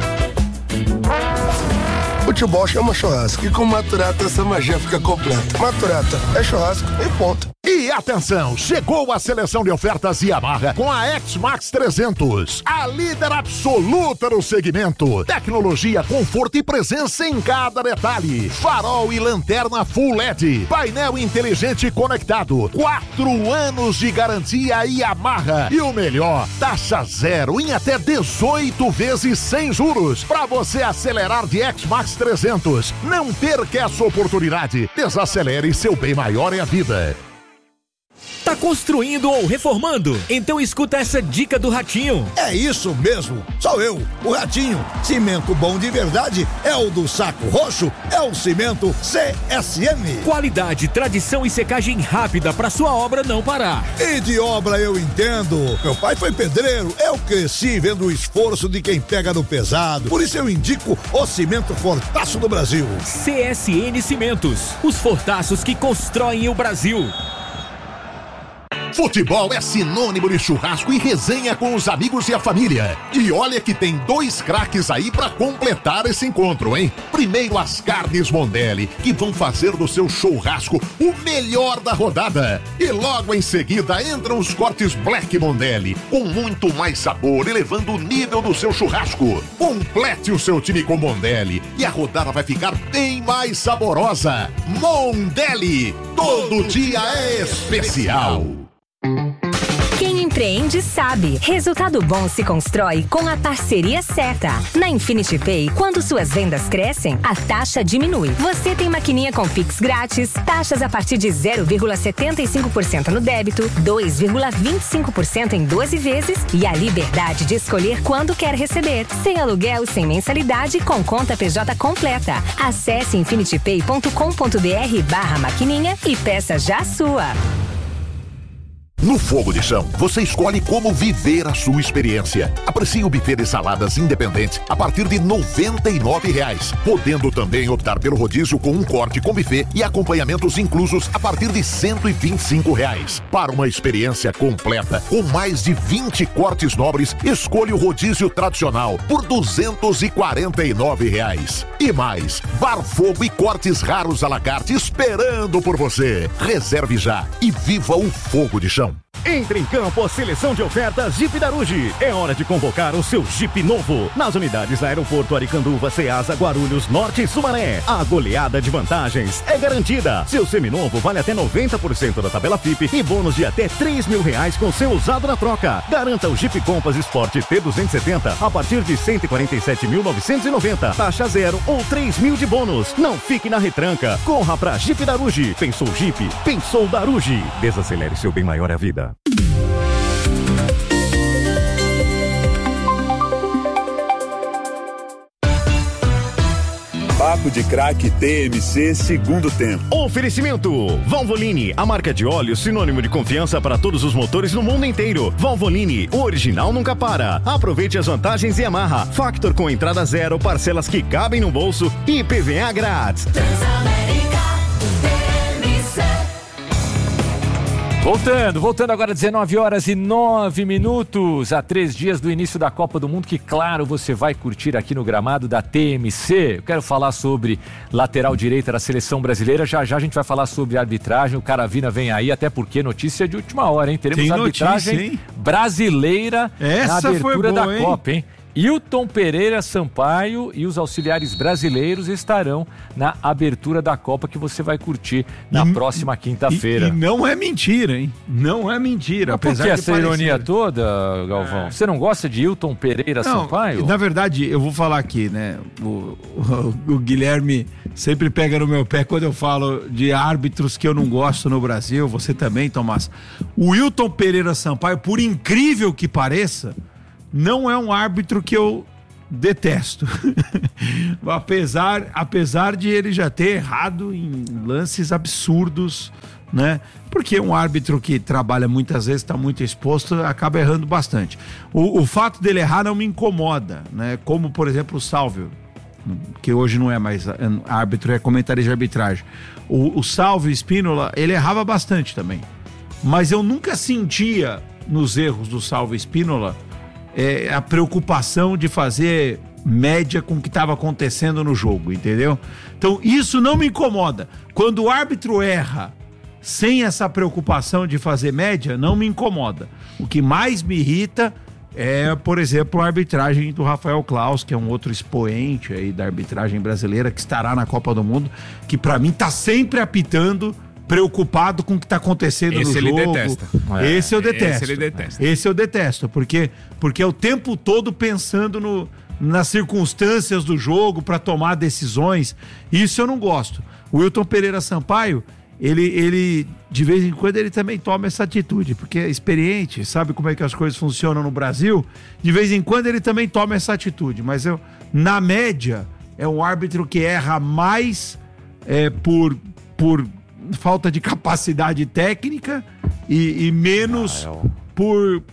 Futebol chama churrasco e com Maturata essa magia fica completa. Maturata é churrasco e ponto. E atenção, chegou a seleção de ofertas Yamaha com a X-Max 300, a líder absoluta no segmento. Tecnologia, conforto e presença em cada detalhe. Farol e lanterna Full LED, painel inteligente conectado, 4 anos de garantia Yamaha. E o melhor, taxa zero em até 18 vezes sem juros, para você acelerar de X-Max 300. Não perca essa oportunidade. Desacelere, seu bem maior é a vida. Tá construindo ou reformando? Então escuta essa dica do Ratinho. É isso mesmo, sou eu, o Ratinho. Cimento bom de verdade é o do Saco Roxo, é o cimento CSN. Qualidade, tradição e secagem rápida para sua obra não parar. E de obra eu entendo. Meu pai foi pedreiro, eu cresci vendo o esforço de quem pega no pesado. Por isso eu indico o cimento Fortaço do Brasil. CSN Cimentos, os fortaços que constroem o Brasil. Futebol é sinônimo de churrasco e resenha com os amigos e a família. E olha que tem 2 craques aí pra completar esse encontro, hein? Primeiro, as carnes Mondelli, que vão fazer do seu churrasco o melhor da rodada. E logo em seguida entram os cortes Black Mondelli, com muito mais sabor, elevando o nível do seu churrasco. Complete o seu time com Mondelli e a rodada vai ficar bem mais saborosa. Mondelli, todo dia é especial. Quem empreende sabe. Resultado bom se constrói com a parceria certa. Na Infinity Pay, quando suas vendas crescem, a taxa diminui. Você tem maquininha com Pix grátis, taxas a partir de 0,75% no débito, 2,25% em 12 vezes e a liberdade de escolher quando quer receber. Sem aluguel, sem mensalidade, com conta PJ completa. Acesse infinitypay.com.br/maquininha e peça já a sua. No Fogo de Chão, você escolhe como viver a sua experiência. Aprecie o buffet de saladas independente a partir de R$ 99,00, podendo também optar pelo rodízio com um corte com buffet e acompanhamentos inclusos a partir de R$ 125,00. Para uma experiência completa, com mais de 20 cortes nobres, escolha o rodízio tradicional por R$ 249,00. E mais, bar fogo e cortes raros à la carte esperando por você. Reserve já e viva o Fogo de Chão. Entre em campo a seleção de ofertas Jeep Daruge. É hora de convocar o seu Jeep novo. Nas unidades Aeroporto Aricanduva, Ceasa, Guarulhos, Norte e Sumaré. A goleada de vantagens é garantida. Seu seminovo vale até 90% da tabela FIP e bônus de até R$3.000 com seu usado na troca. Garanta o Jeep Compass Sport T270 a partir de R$147.990. Taxa zero ou R$3.000 de bônus. Não fique na retranca. Corra pra Jeep Daruge. Pensou Jeep? Pensou Daruge. Desacelere, seu bem maior é a vida. Papo de Craque TMC segundo tempo. Oferecimento Valvoline, a marca de óleo sinônimo de confiança para todos os motores no mundo inteiro. Valvoline, o original nunca para. Aproveite as vantagens e Yamaha. Factor com entrada zero, parcelas que cabem no bolso e PVA grátis. Voltando agora 19h09, a 3 dias do início da Copa do Mundo, que claro, você vai curtir aqui no gramado da TMC. Eu quero falar sobre lateral direita da seleção brasileira, já a gente vai falar sobre arbitragem, o Caravina vem aí, até porque notícia de última hora, hein? Teremos tem arbitragem notícia, brasileira na abertura da hein? Copa, hein? Hilton Pereira Sampaio e os auxiliares brasileiros estarão na abertura da Copa que você vai curtir na próxima quinta-feira. E não é mentira, hein? Não é mentira. Por que essa ironia toda, Galvão? Você não gosta de Hilton Pereira Sampaio? Na verdade, eu vou falar aqui, né? O Guilherme sempre pega no meu pé quando eu falo de árbitros que eu não gosto no Brasil. Você também, Tomás. O Hilton Pereira Sampaio, por incrível que pareça, não é um árbitro que eu detesto. apesar de ele já ter errado em lances absurdos, né? Porque um árbitro que trabalha muitas vezes, está muito exposto, acaba errando bastante. O fato dele errar não me incomoda, né? Como, por exemplo, o Salvio, que hoje não é mais árbitro, é comentarista de arbitragem. O Salvio Spínola, ele errava bastante também. Mas eu nunca sentia nos erros do Salvio Spínola a preocupação de fazer média com o que estava acontecendo no jogo, entendeu? Então isso não me incomoda. Quando o árbitro erra sem essa preocupação de fazer média, não me incomoda. O que mais me irrita é, por exemplo, a arbitragem do Rafael Claus, que é um outro expoente aí da arbitragem brasileira, que estará na Copa do Mundo, que para mim tá sempre apitando preocupado com o que está acontecendo no jogo. Esse ele detesta. Esse eu detesto. Esse ele detesta. Esse eu detesto, porque é o tempo todo pensando nas circunstâncias do jogo para tomar decisões. Isso eu não gosto. O Hilton Pereira Sampaio, ele de vez em quando ele também toma essa atitude, porque é experiente, sabe como é que as coisas funcionam no Brasil. De vez em quando ele também toma essa atitude, mas na média, é um árbitro que erra mais por falta de capacidade técnica e menos por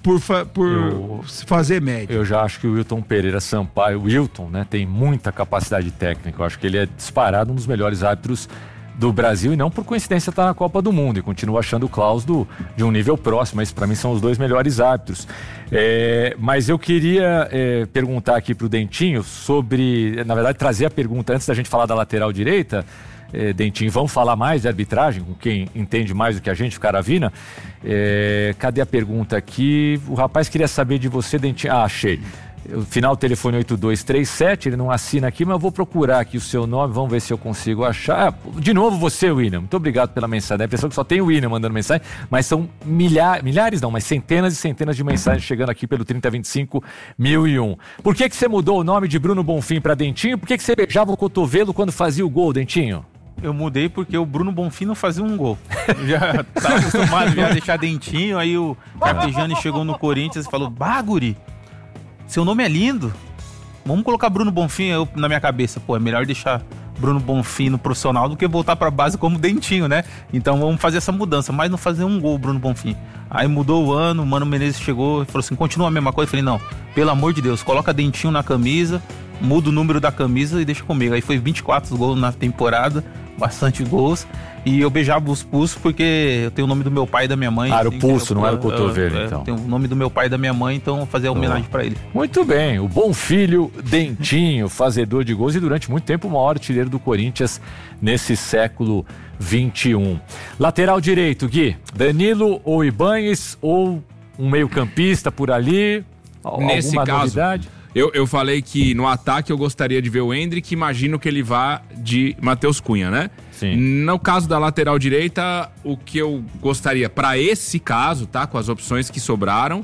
fazer média. Eu já acho que o Hilton Pereira Sampaio, o Hilton, né, tem muita capacidade técnica. Eu acho que ele é disparado um dos melhores árbitros do Brasil e não por coincidência está na Copa do Mundo, e continuo achando o Klaus de um nível próximo, mas para mim são os dois melhores árbitros. Mas eu queria perguntar aqui pro Dentinho sobre, na verdade trazer a pergunta antes da gente falar da lateral direita. Dentinho, vamos falar mais de arbitragem com quem entende mais do que a gente, o Caravina. Cadê a pergunta aqui? O rapaz queria saber de você, Dentinho. Achei. O final do telefone 8237, ele não assina aqui, mas eu vou procurar aqui o seu nome, vamos ver se eu consigo achar. De novo você, William, muito obrigado pela mensagem. Dá a impressão que só tem o William mandando mensagem, mas são milhares não, mas centenas e centenas de mensagens chegando aqui pelo 3025-1001. Por que você mudou o nome de Bruno Bonfim para Dentinho? Por que você beijava o cotovelo quando fazia o gol, Dentinho? Eu mudei porque o Bruno Bonfim não fazia um gol. Eu já estava acostumado a deixar Dentinho, aí o Carpegiani chegou no Corinthians e falou: Baguri, seu nome é lindo, vamos colocar Bruno Bonfim. Na minha cabeça, é melhor deixar Bruno Bonfim no profissional do que voltar pra base como Dentinho, né? Então vamos fazer essa mudança, mas não fazer um gol, Bruno Bonfim. Aí mudou o ano, o Mano Menezes chegou e falou assim: continua a mesma coisa. Eu falei: não, pelo amor de Deus, coloca Dentinho na camisa muda o número da camisa e deixa comigo. Aí foi 24 gols na temporada, bastante gols. E eu beijava os pulsos porque eu tenho o nome do meu pai e da minha mãe. Era o pulso, não era o cotovelo, então. Tem o nome do meu pai e da minha mãe, então eu fazia homenagem pra ele. Muito bem, o bom filho Dentinho, fazedor de gols e durante muito tempo o maior artilheiro do Corinthians nesse século XXI. Lateral direito, Gui, Danilo ou Ibañez ou um meio-campista por ali? Nesse alguma caso, novidade? Eu falei que no ataque eu gostaria de ver o Endrick, imagino que ele vá de Matheus Cunha, né? Sim. No caso da lateral direita, o que eu gostaria, para esse caso, tá? Com as opções que sobraram,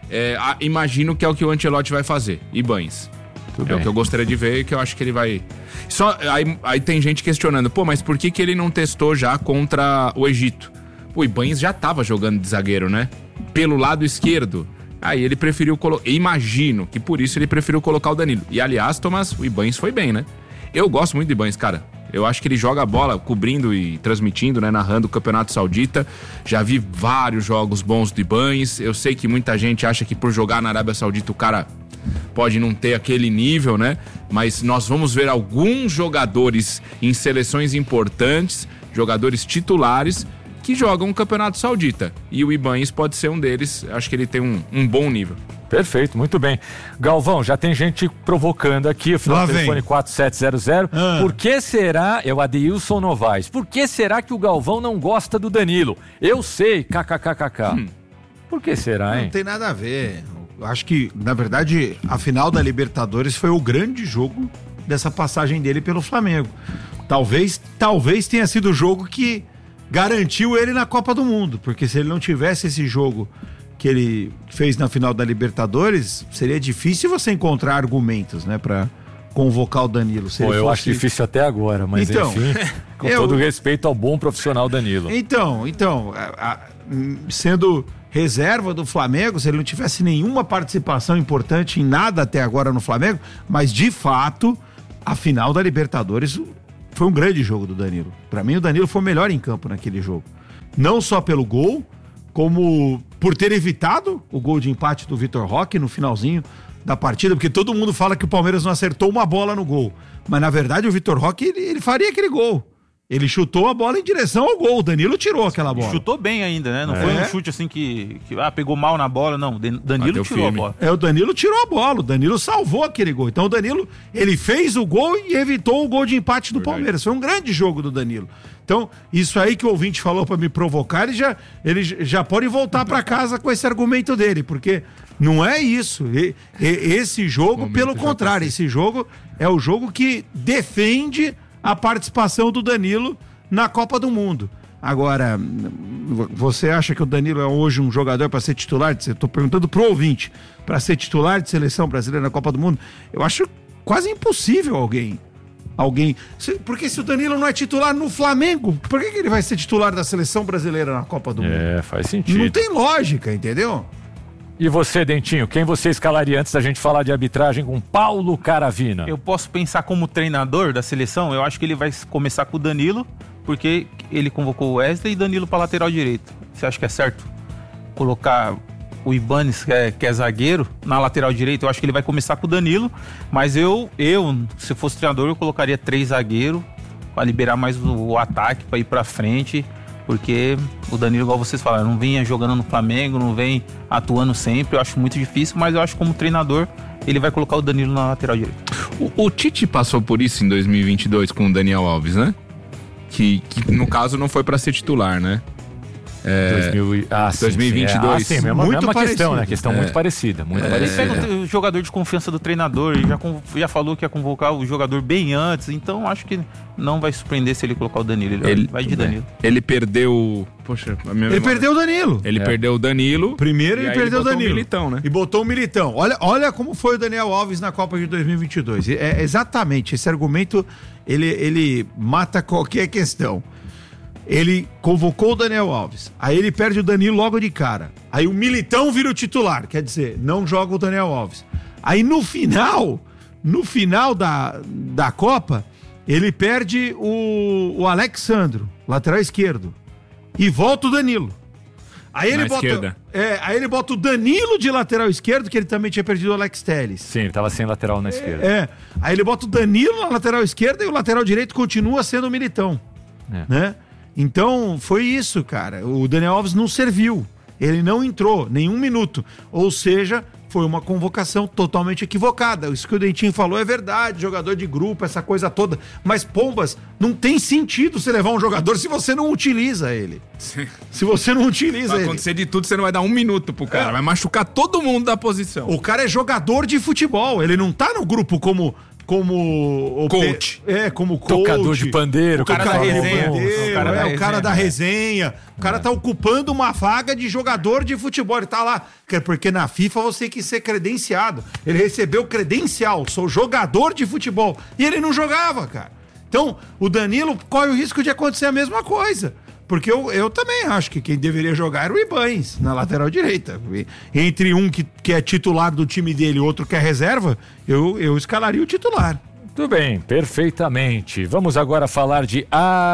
imagino que é o que o Ancelotti vai fazer, Ibañez. É o que eu gostaria de ver e que eu acho que ele vai... Aí tem gente questionando, pô, mas por que ele não testou já contra o Egito? O Ibañez já tava jogando de zagueiro, né? Pelo lado esquerdo. Aí ele preferiu colocar... Imagino que por isso ele preferiu colocar o Danilo. E aliás, Tomás, o Ibañez foi bem, né? Eu gosto muito do Ibañez, cara. Eu acho que ele joga a bola cobrindo e transmitindo, né? Narrando o Campeonato Saudita. Já vi vários jogos bons do Ibañez. Eu sei que muita gente acha que por jogar na Arábia Saudita o cara pode não ter aquele nível, né? Mas nós vamos ver alguns jogadores em seleções importantes, jogadores titulares, que jogam o Campeonato Saudita. E o Ibañez pode ser um deles. Acho que ele tem um bom nível. Perfeito, muito bem. Galvão, já tem gente provocando aqui, o final do telefone 4700. Por que será, é o Adeilson Novaes, por que será que o Galvão não gosta do Danilo? Eu sei, kkkk. Por que será, hein? Não tem nada a ver. Eu acho que, na verdade, a final da Libertadores foi o grande jogo dessa passagem dele pelo Flamengo. Talvez tenha sido o jogo que garantiu ele na Copa do Mundo, porque se ele não tivesse esse jogo que ele fez na final da Libertadores, seria difícil você encontrar argumentos, né, pra convocar o Danilo. Eu acho difícil até agora, mas então, enfim, com todo respeito ao bom profissional Danilo. Então, sendo reserva do Flamengo, se ele não tivesse nenhuma participação importante em nada até agora no Flamengo, mas de fato, a final da Libertadores foi um grande jogo do Danilo. Pra mim, o Danilo foi o melhor em campo naquele jogo. Não só pelo gol, como por ter evitado o gol de empate do Vitor Roque no finalzinho da partida, porque todo mundo fala que o Palmeiras não acertou uma bola no gol. Mas, na verdade, o Vitor Roque, ele faria aquele gol. Ele chutou a bola em direção ao gol. O Danilo tirou aquela bola. Chutou bem ainda, né? Não foi um chute assim que pegou mal na bola, não. Danilo tirou a bola. O Danilo tirou a bola. O Danilo salvou aquele gol. Então o Danilo, ele fez o gol e evitou o gol de empate do Palmeiras. Foi um grande jogo do Danilo. Então, isso aí que o ouvinte falou pra me provocar, ele já pode voltar pra casa com esse argumento dele, porque não é isso. Esse jogo, pelo contrário, esse jogo é o jogo que defende a participação do Danilo na Copa do Mundo. Agora, você acha que o Danilo é hoje um jogador para ser titular? Estou perguntando pro ouvinte, para ser titular de seleção brasileira na Copa do Mundo? Eu acho quase impossível alguém. Porque se o Danilo não é titular no Flamengo, por que ele vai ser titular da seleção brasileira na Copa do Mundo? Faz sentido. Não tem lógica, entendeu? E você, Dentinho, quem você escalaria antes da gente falar de arbitragem com Paulo Caravina? Eu posso pensar como treinador da seleção, eu acho que ele vai começar com o Danilo, porque ele convocou o Wesley e Danilo para lateral direito. Você acha que é certo colocar o Ibañez, que é zagueiro, na lateral direita? Eu acho que ele vai começar com o Danilo, mas eu se fosse treinador, eu colocaria 3 zagueiros para liberar mais o ataque, para ir para frente. Porque o Danilo, igual vocês falaram, não vinha jogando no Flamengo, não vem atuando sempre. Eu acho muito difícil, mas eu acho que como treinador ele vai colocar o Danilo na lateral direita. O Tite passou por isso em 2022 com o Daniel Alves, né? Que no caso não foi para ser titular, né? 2022. Sim, mesma questão, né? Questão muito parecida. Muito parecida. Ele pega o jogador de confiança do treinador, ele já falou que ia convocar o jogador bem antes, então acho que não vai surpreender se ele colocar o Danilo. Ele vai de Danilo. Ele perdeu. Poxa, ele perdeu o Danilo. Ele perdeu o Danilo. Primeiro ele perdeu o Danilo. O Militão, né? E botou o Militão. Olha como foi o Daniel Alves na Copa de 2022. Exatamente, esse argumento ele mata qualquer questão. Ele convocou o Daniel Alves, aí ele perde o Danilo logo de cara, aí o Militão vira o titular, quer dizer, não joga o Daniel Alves. Aí no final da Copa, ele perde o Alexandro, lateral esquerdo, e volta o Danilo. Aí ele bota o Danilo de lateral esquerdo, que ele também tinha perdido o Alex Telles. Sim, ele tava sem lateral na esquerda. Aí ele bota o Danilo na lateral esquerda e o lateral direito continua sendo o Militão. Né? Então, foi isso, cara. O Daniel Alves não serviu. Ele não entrou nenhum minuto. Ou seja, foi uma convocação totalmente equivocada. Isso que o Dentinho falou é verdade, jogador de grupo, essa coisa toda. Mas, Pombas, não tem sentido você levar um jogador se você não utiliza ele. Sim. Se você não utiliza ele. Vai acontecer de tudo, você não vai dar um minuto pro cara. Vai machucar todo mundo da posição. O cara é jogador de futebol. Ele não tá no grupo como coach. Como coach. Tocador de pandeiro. O cara da resenha. O cara da resenha. O cara tá ocupando uma vaga de jogador de futebol. Ele tá lá. Porque na FIFA você tem que ser credenciado. Ele recebeu credencial. Sou jogador de futebol. E ele não jogava, cara. Então, o Danilo corre o risco de acontecer a mesma coisa. Porque eu também acho que quem deveria jogar era o Ibañez, na lateral direita. Entre um que é titular do time dele e outro que é reserva, eu escalaria o titular. Tudo bem, perfeitamente. Vamos agora falar de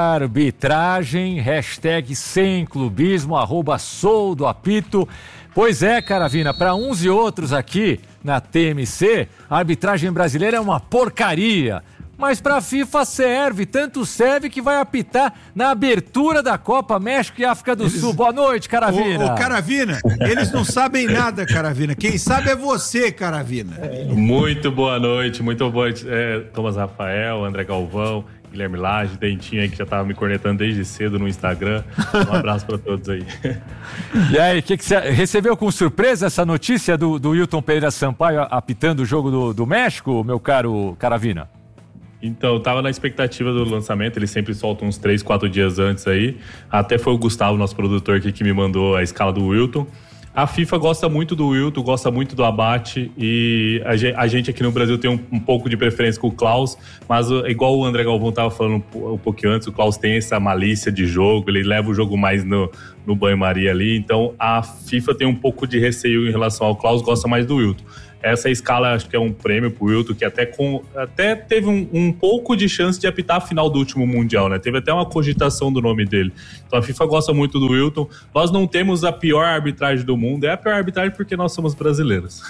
arbitragem, #semclubismo, @soudoapito. Pois é, Caravina, para uns e outros aqui na TMC, a arbitragem brasileira é uma porcaria. Mas pra FIFA serve, tanto serve que vai apitar na abertura da Copa México e África do Sul. Boa noite, Caravina. Ô, Caravina, eles não sabem nada, Caravina. Quem sabe é você, Caravina. Muito boa noite, Thomas Rafael, André Galvão, Guilherme Lage, Dentinho aí que já tava me cornetando desde cedo no Instagram. Um abraço pra todos aí. E aí, que você recebeu com surpresa essa notícia do Wilton Pereira Sampaio apitando o jogo do México, meu caro Caravina? Então, eu tava na expectativa do lançamento, eles sempre soltam uns 3, 4 dias antes aí. Até foi o Gustavo, nosso produtor aqui, que me mandou a escala do Wilton. A FIFA gosta muito do Wilton, gosta muito do Abate e a gente aqui no Brasil tem um pouco de preferência com o Klaus, mas igual o André Galvão tava falando um pouquinho antes, o Klaus tem essa malícia de jogo, ele leva o jogo mais no banho-maria ali, então a FIFA tem um pouco de receio em relação ao Klaus, gosta mais do Wilton. Essa escala acho que é um prêmio pro Wilton, que até teve um pouco de chance de apitar a final do último Mundial, né? Teve até uma cogitação do nome dele. Então a FIFA gosta muito do Wilton. Nós não temos a pior arbitragem do mundo, é a pior arbitragem porque nós somos brasileiros.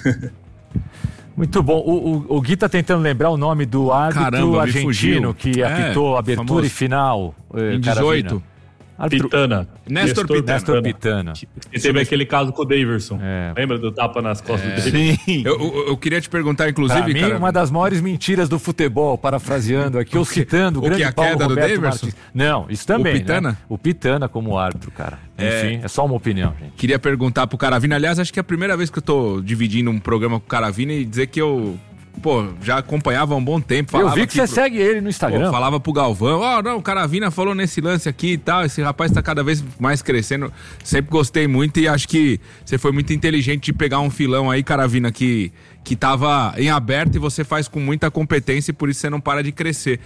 Muito bom. O Gui tá tentando lembrar o nome do árbitro argentino que apitou abertura famoso. E final. Em 18. Pitana. Nestor Pitana. E teve aquele caso com o Daverson. Lembra do tapa nas costas dele? Sim. Eu queria te perguntar, inclusive, pra mim, cara, uma das maiores mentiras do futebol, parafraseando aqui, ou citando o grande a Paulo queda Roberto do Daverson? Martins. Não, isso também, o Pitana? Né? O Pitana como árbitro, cara. Enfim, é só uma opinião, gente. Queria perguntar pro Caravina, aliás, acho que é a primeira vez que eu tô dividindo um programa com o Caravina e dizer que eu... já acompanhava há um bom tempo. Eu vi que você segue ele no Instagram. Falava pro Galvão, o Caravina falou nesse lance aqui e tal, esse rapaz tá cada vez mais crescendo. Sempre gostei muito e acho que você foi muito inteligente de pegar um filão aí, Caravina, que tava em aberto e você faz com muita competência e por isso você não para de crescer.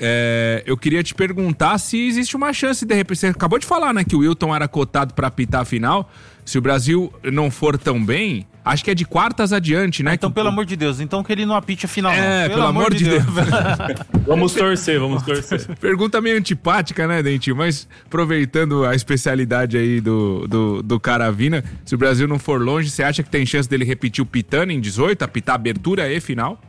Eu queria te perguntar se existe uma chance, de repente, você acabou de falar, né, que o Wilton era cotado pra apitar a final. Se o Brasil não for tão bem, acho que é de quartas adiante, né? Então, pelo amor de Deus, então que ele não apite a final, não. Pelo amor de Deus. Vamos torcer. Pergunta meio antipática, né, Dentinho? Mas aproveitando a especialidade aí do Caravina, se o Brasil não for longe, você acha que tem chance dele repetir o Pitana em 18, apitar abertura e final?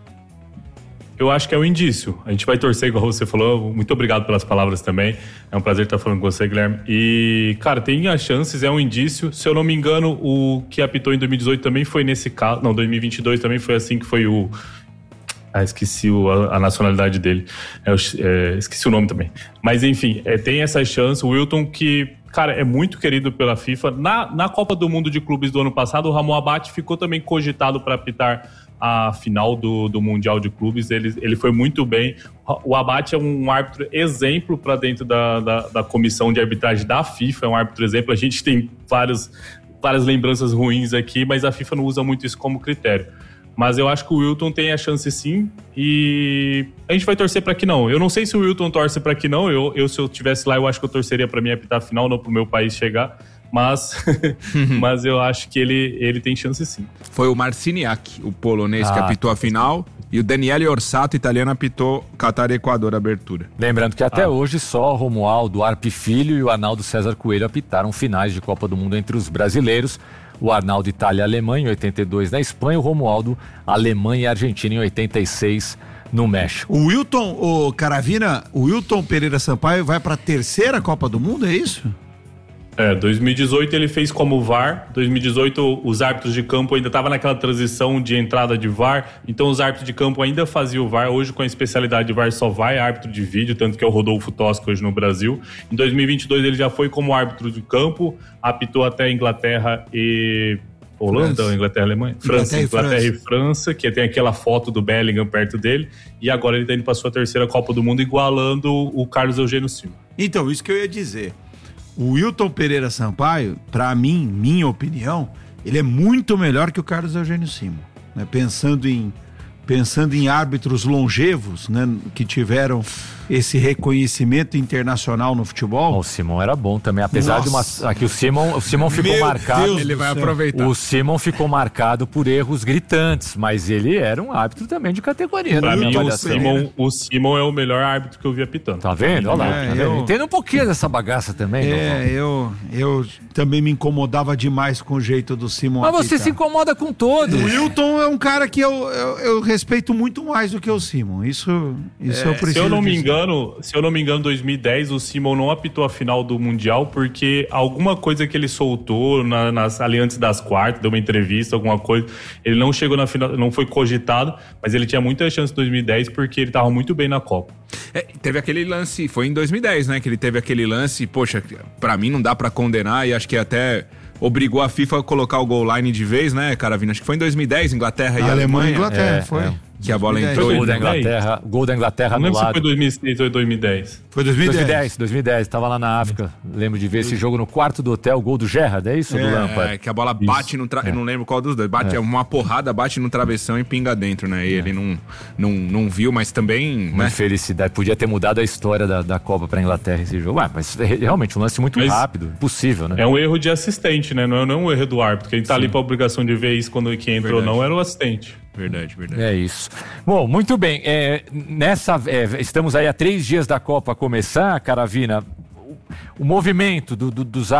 Eu acho que é um indício. A gente vai torcer, igual você falou. Muito obrigado pelas palavras também. É um prazer estar falando com você, Guilherme. E, cara, tem as chances, é um indício. Se eu não me engano, o que apitou em 2018 também foi nesse caso. Não, 2022 também foi assim que foi o... esqueci a nacionalidade dele. Esqueci o nome também. Mas, enfim, tem essa chance. O Wilton que... Cara, é muito querido pela FIFA. Na Copa do Mundo de Clubes do ano passado, o Ramon Abate ficou também cogitado para apitar a final do Mundial de Clubes. Ele foi muito bem. O Abate é um árbitro exemplo para dentro da comissão de arbitragem da FIFA. É um árbitro exemplo. A gente tem várias lembranças ruins aqui, mas a FIFA não usa muito isso como critério. Mas eu acho que o Wilton tem a chance sim e a gente vai torcer para que não. Eu não sei se o Wilton torce para que não. Se eu estivesse lá, eu acho que eu torceria para mim apitar a final, não para o meu país chegar. Mas eu acho que ele tem chance sim. Foi o Marciniak, o polonês que apitou a final. E o Daniele Orsato, italiano, apitou Catar e Equador, abertura. Lembrando que até hoje só Romualdo Arpe Filho e o Arnaldo César Coelho apitaram finais de Copa do Mundo entre os brasileiros. O Arnaldo Itália e Alemanha em 82 na Espanha, o Romualdo Alemanha e Argentina em 86 no México. O Wilton Pereira Sampaio vai para a terceira Copa do Mundo, é isso? 2018 ele fez como VAR. 2018 os árbitros de campo ainda estavam naquela transição de entrada de VAR, então os árbitros de campo ainda faziam o VAR. Hoje, com a especialidade de VAR, só vai árbitro de vídeo, tanto que é o Rodolfo Tosca hoje no Brasil. Em 2022 ele já foi como árbitro de campo, apitou até Inglaterra e Holanda, ou Inglaterra e Alemanha? Inglaterra e França, que tem aquela foto do Bellingham perto dele, e agora ele tá indo para sua terceira Copa do Mundo, igualando o Carlos Eugênio Simon. Então, isso que eu ia dizer. O Wilton Pereira Sampaio, para mim, minha opinião, ele é muito melhor que o Carlos Eugênio Simon, né? Pensando em árbitros longevos, né, que tiveram esse reconhecimento internacional no futebol. O Simon era bom também, apesar de aqui o Simon ficou marcado. Deus, ele vai aproveitar. O Simon ficou marcado por erros gritantes, mas ele era um árbitro também de categoria. Pra mim, o Simon é o melhor árbitro que eu vi apitando. Tá vendo? Olha lá. Entendo um pouquinho dessa bagaça também. Eu também me incomodava demais com o jeito do Simon. Mas você se incomoda com todos. O Wilton é um cara que eu respeito muito mais do que o Simon. Isso eu preciso. Se eu não me engano, 2010 o Simon não apitou a final do Mundial porque alguma coisa que ele soltou ali antes das quartas, deu uma entrevista, alguma coisa, ele não chegou na final, não foi cogitado, mas ele tinha muita chance em 2010 porque ele tava muito bem na Copa. Teve aquele lance, foi em 2010, né, que ele teve aquele lance, poxa, pra mim não dá pra condenar e acho que até obrigou a FIFA a colocar o goal line de vez, né, Caravina? Acho que foi em 2010, Inglaterra e Alemanha. Inglaterra, foi. Que a bola entrou. Gol da Inglaterra no lado. Não lembro se foi 2006 ou 2010. Foi 2010. Tava lá na África. Lembro de ver esse jogo no quarto do hotel, gol do Gerrard, é isso? Do Lampard? Que a bola bate no eu não lembro qual dos dois. Bate uma porrada, bate no travessão e pinga dentro, né? E ele não viu, mas também... Uma felicidade. Podia ter mudado a história da Copa pra Inglaterra esse jogo. Mas realmente um lance muito rápido, impossível, né? É um erro de assistente, né? Não é um erro do árbitro. Quem tá ali pra obrigação de ver isso quando quem entrou ou não era o assistente. Verdade. É isso. Bom, muito bem. estamos aí há 3 dias da Copa começar, Caravina. O movimento dos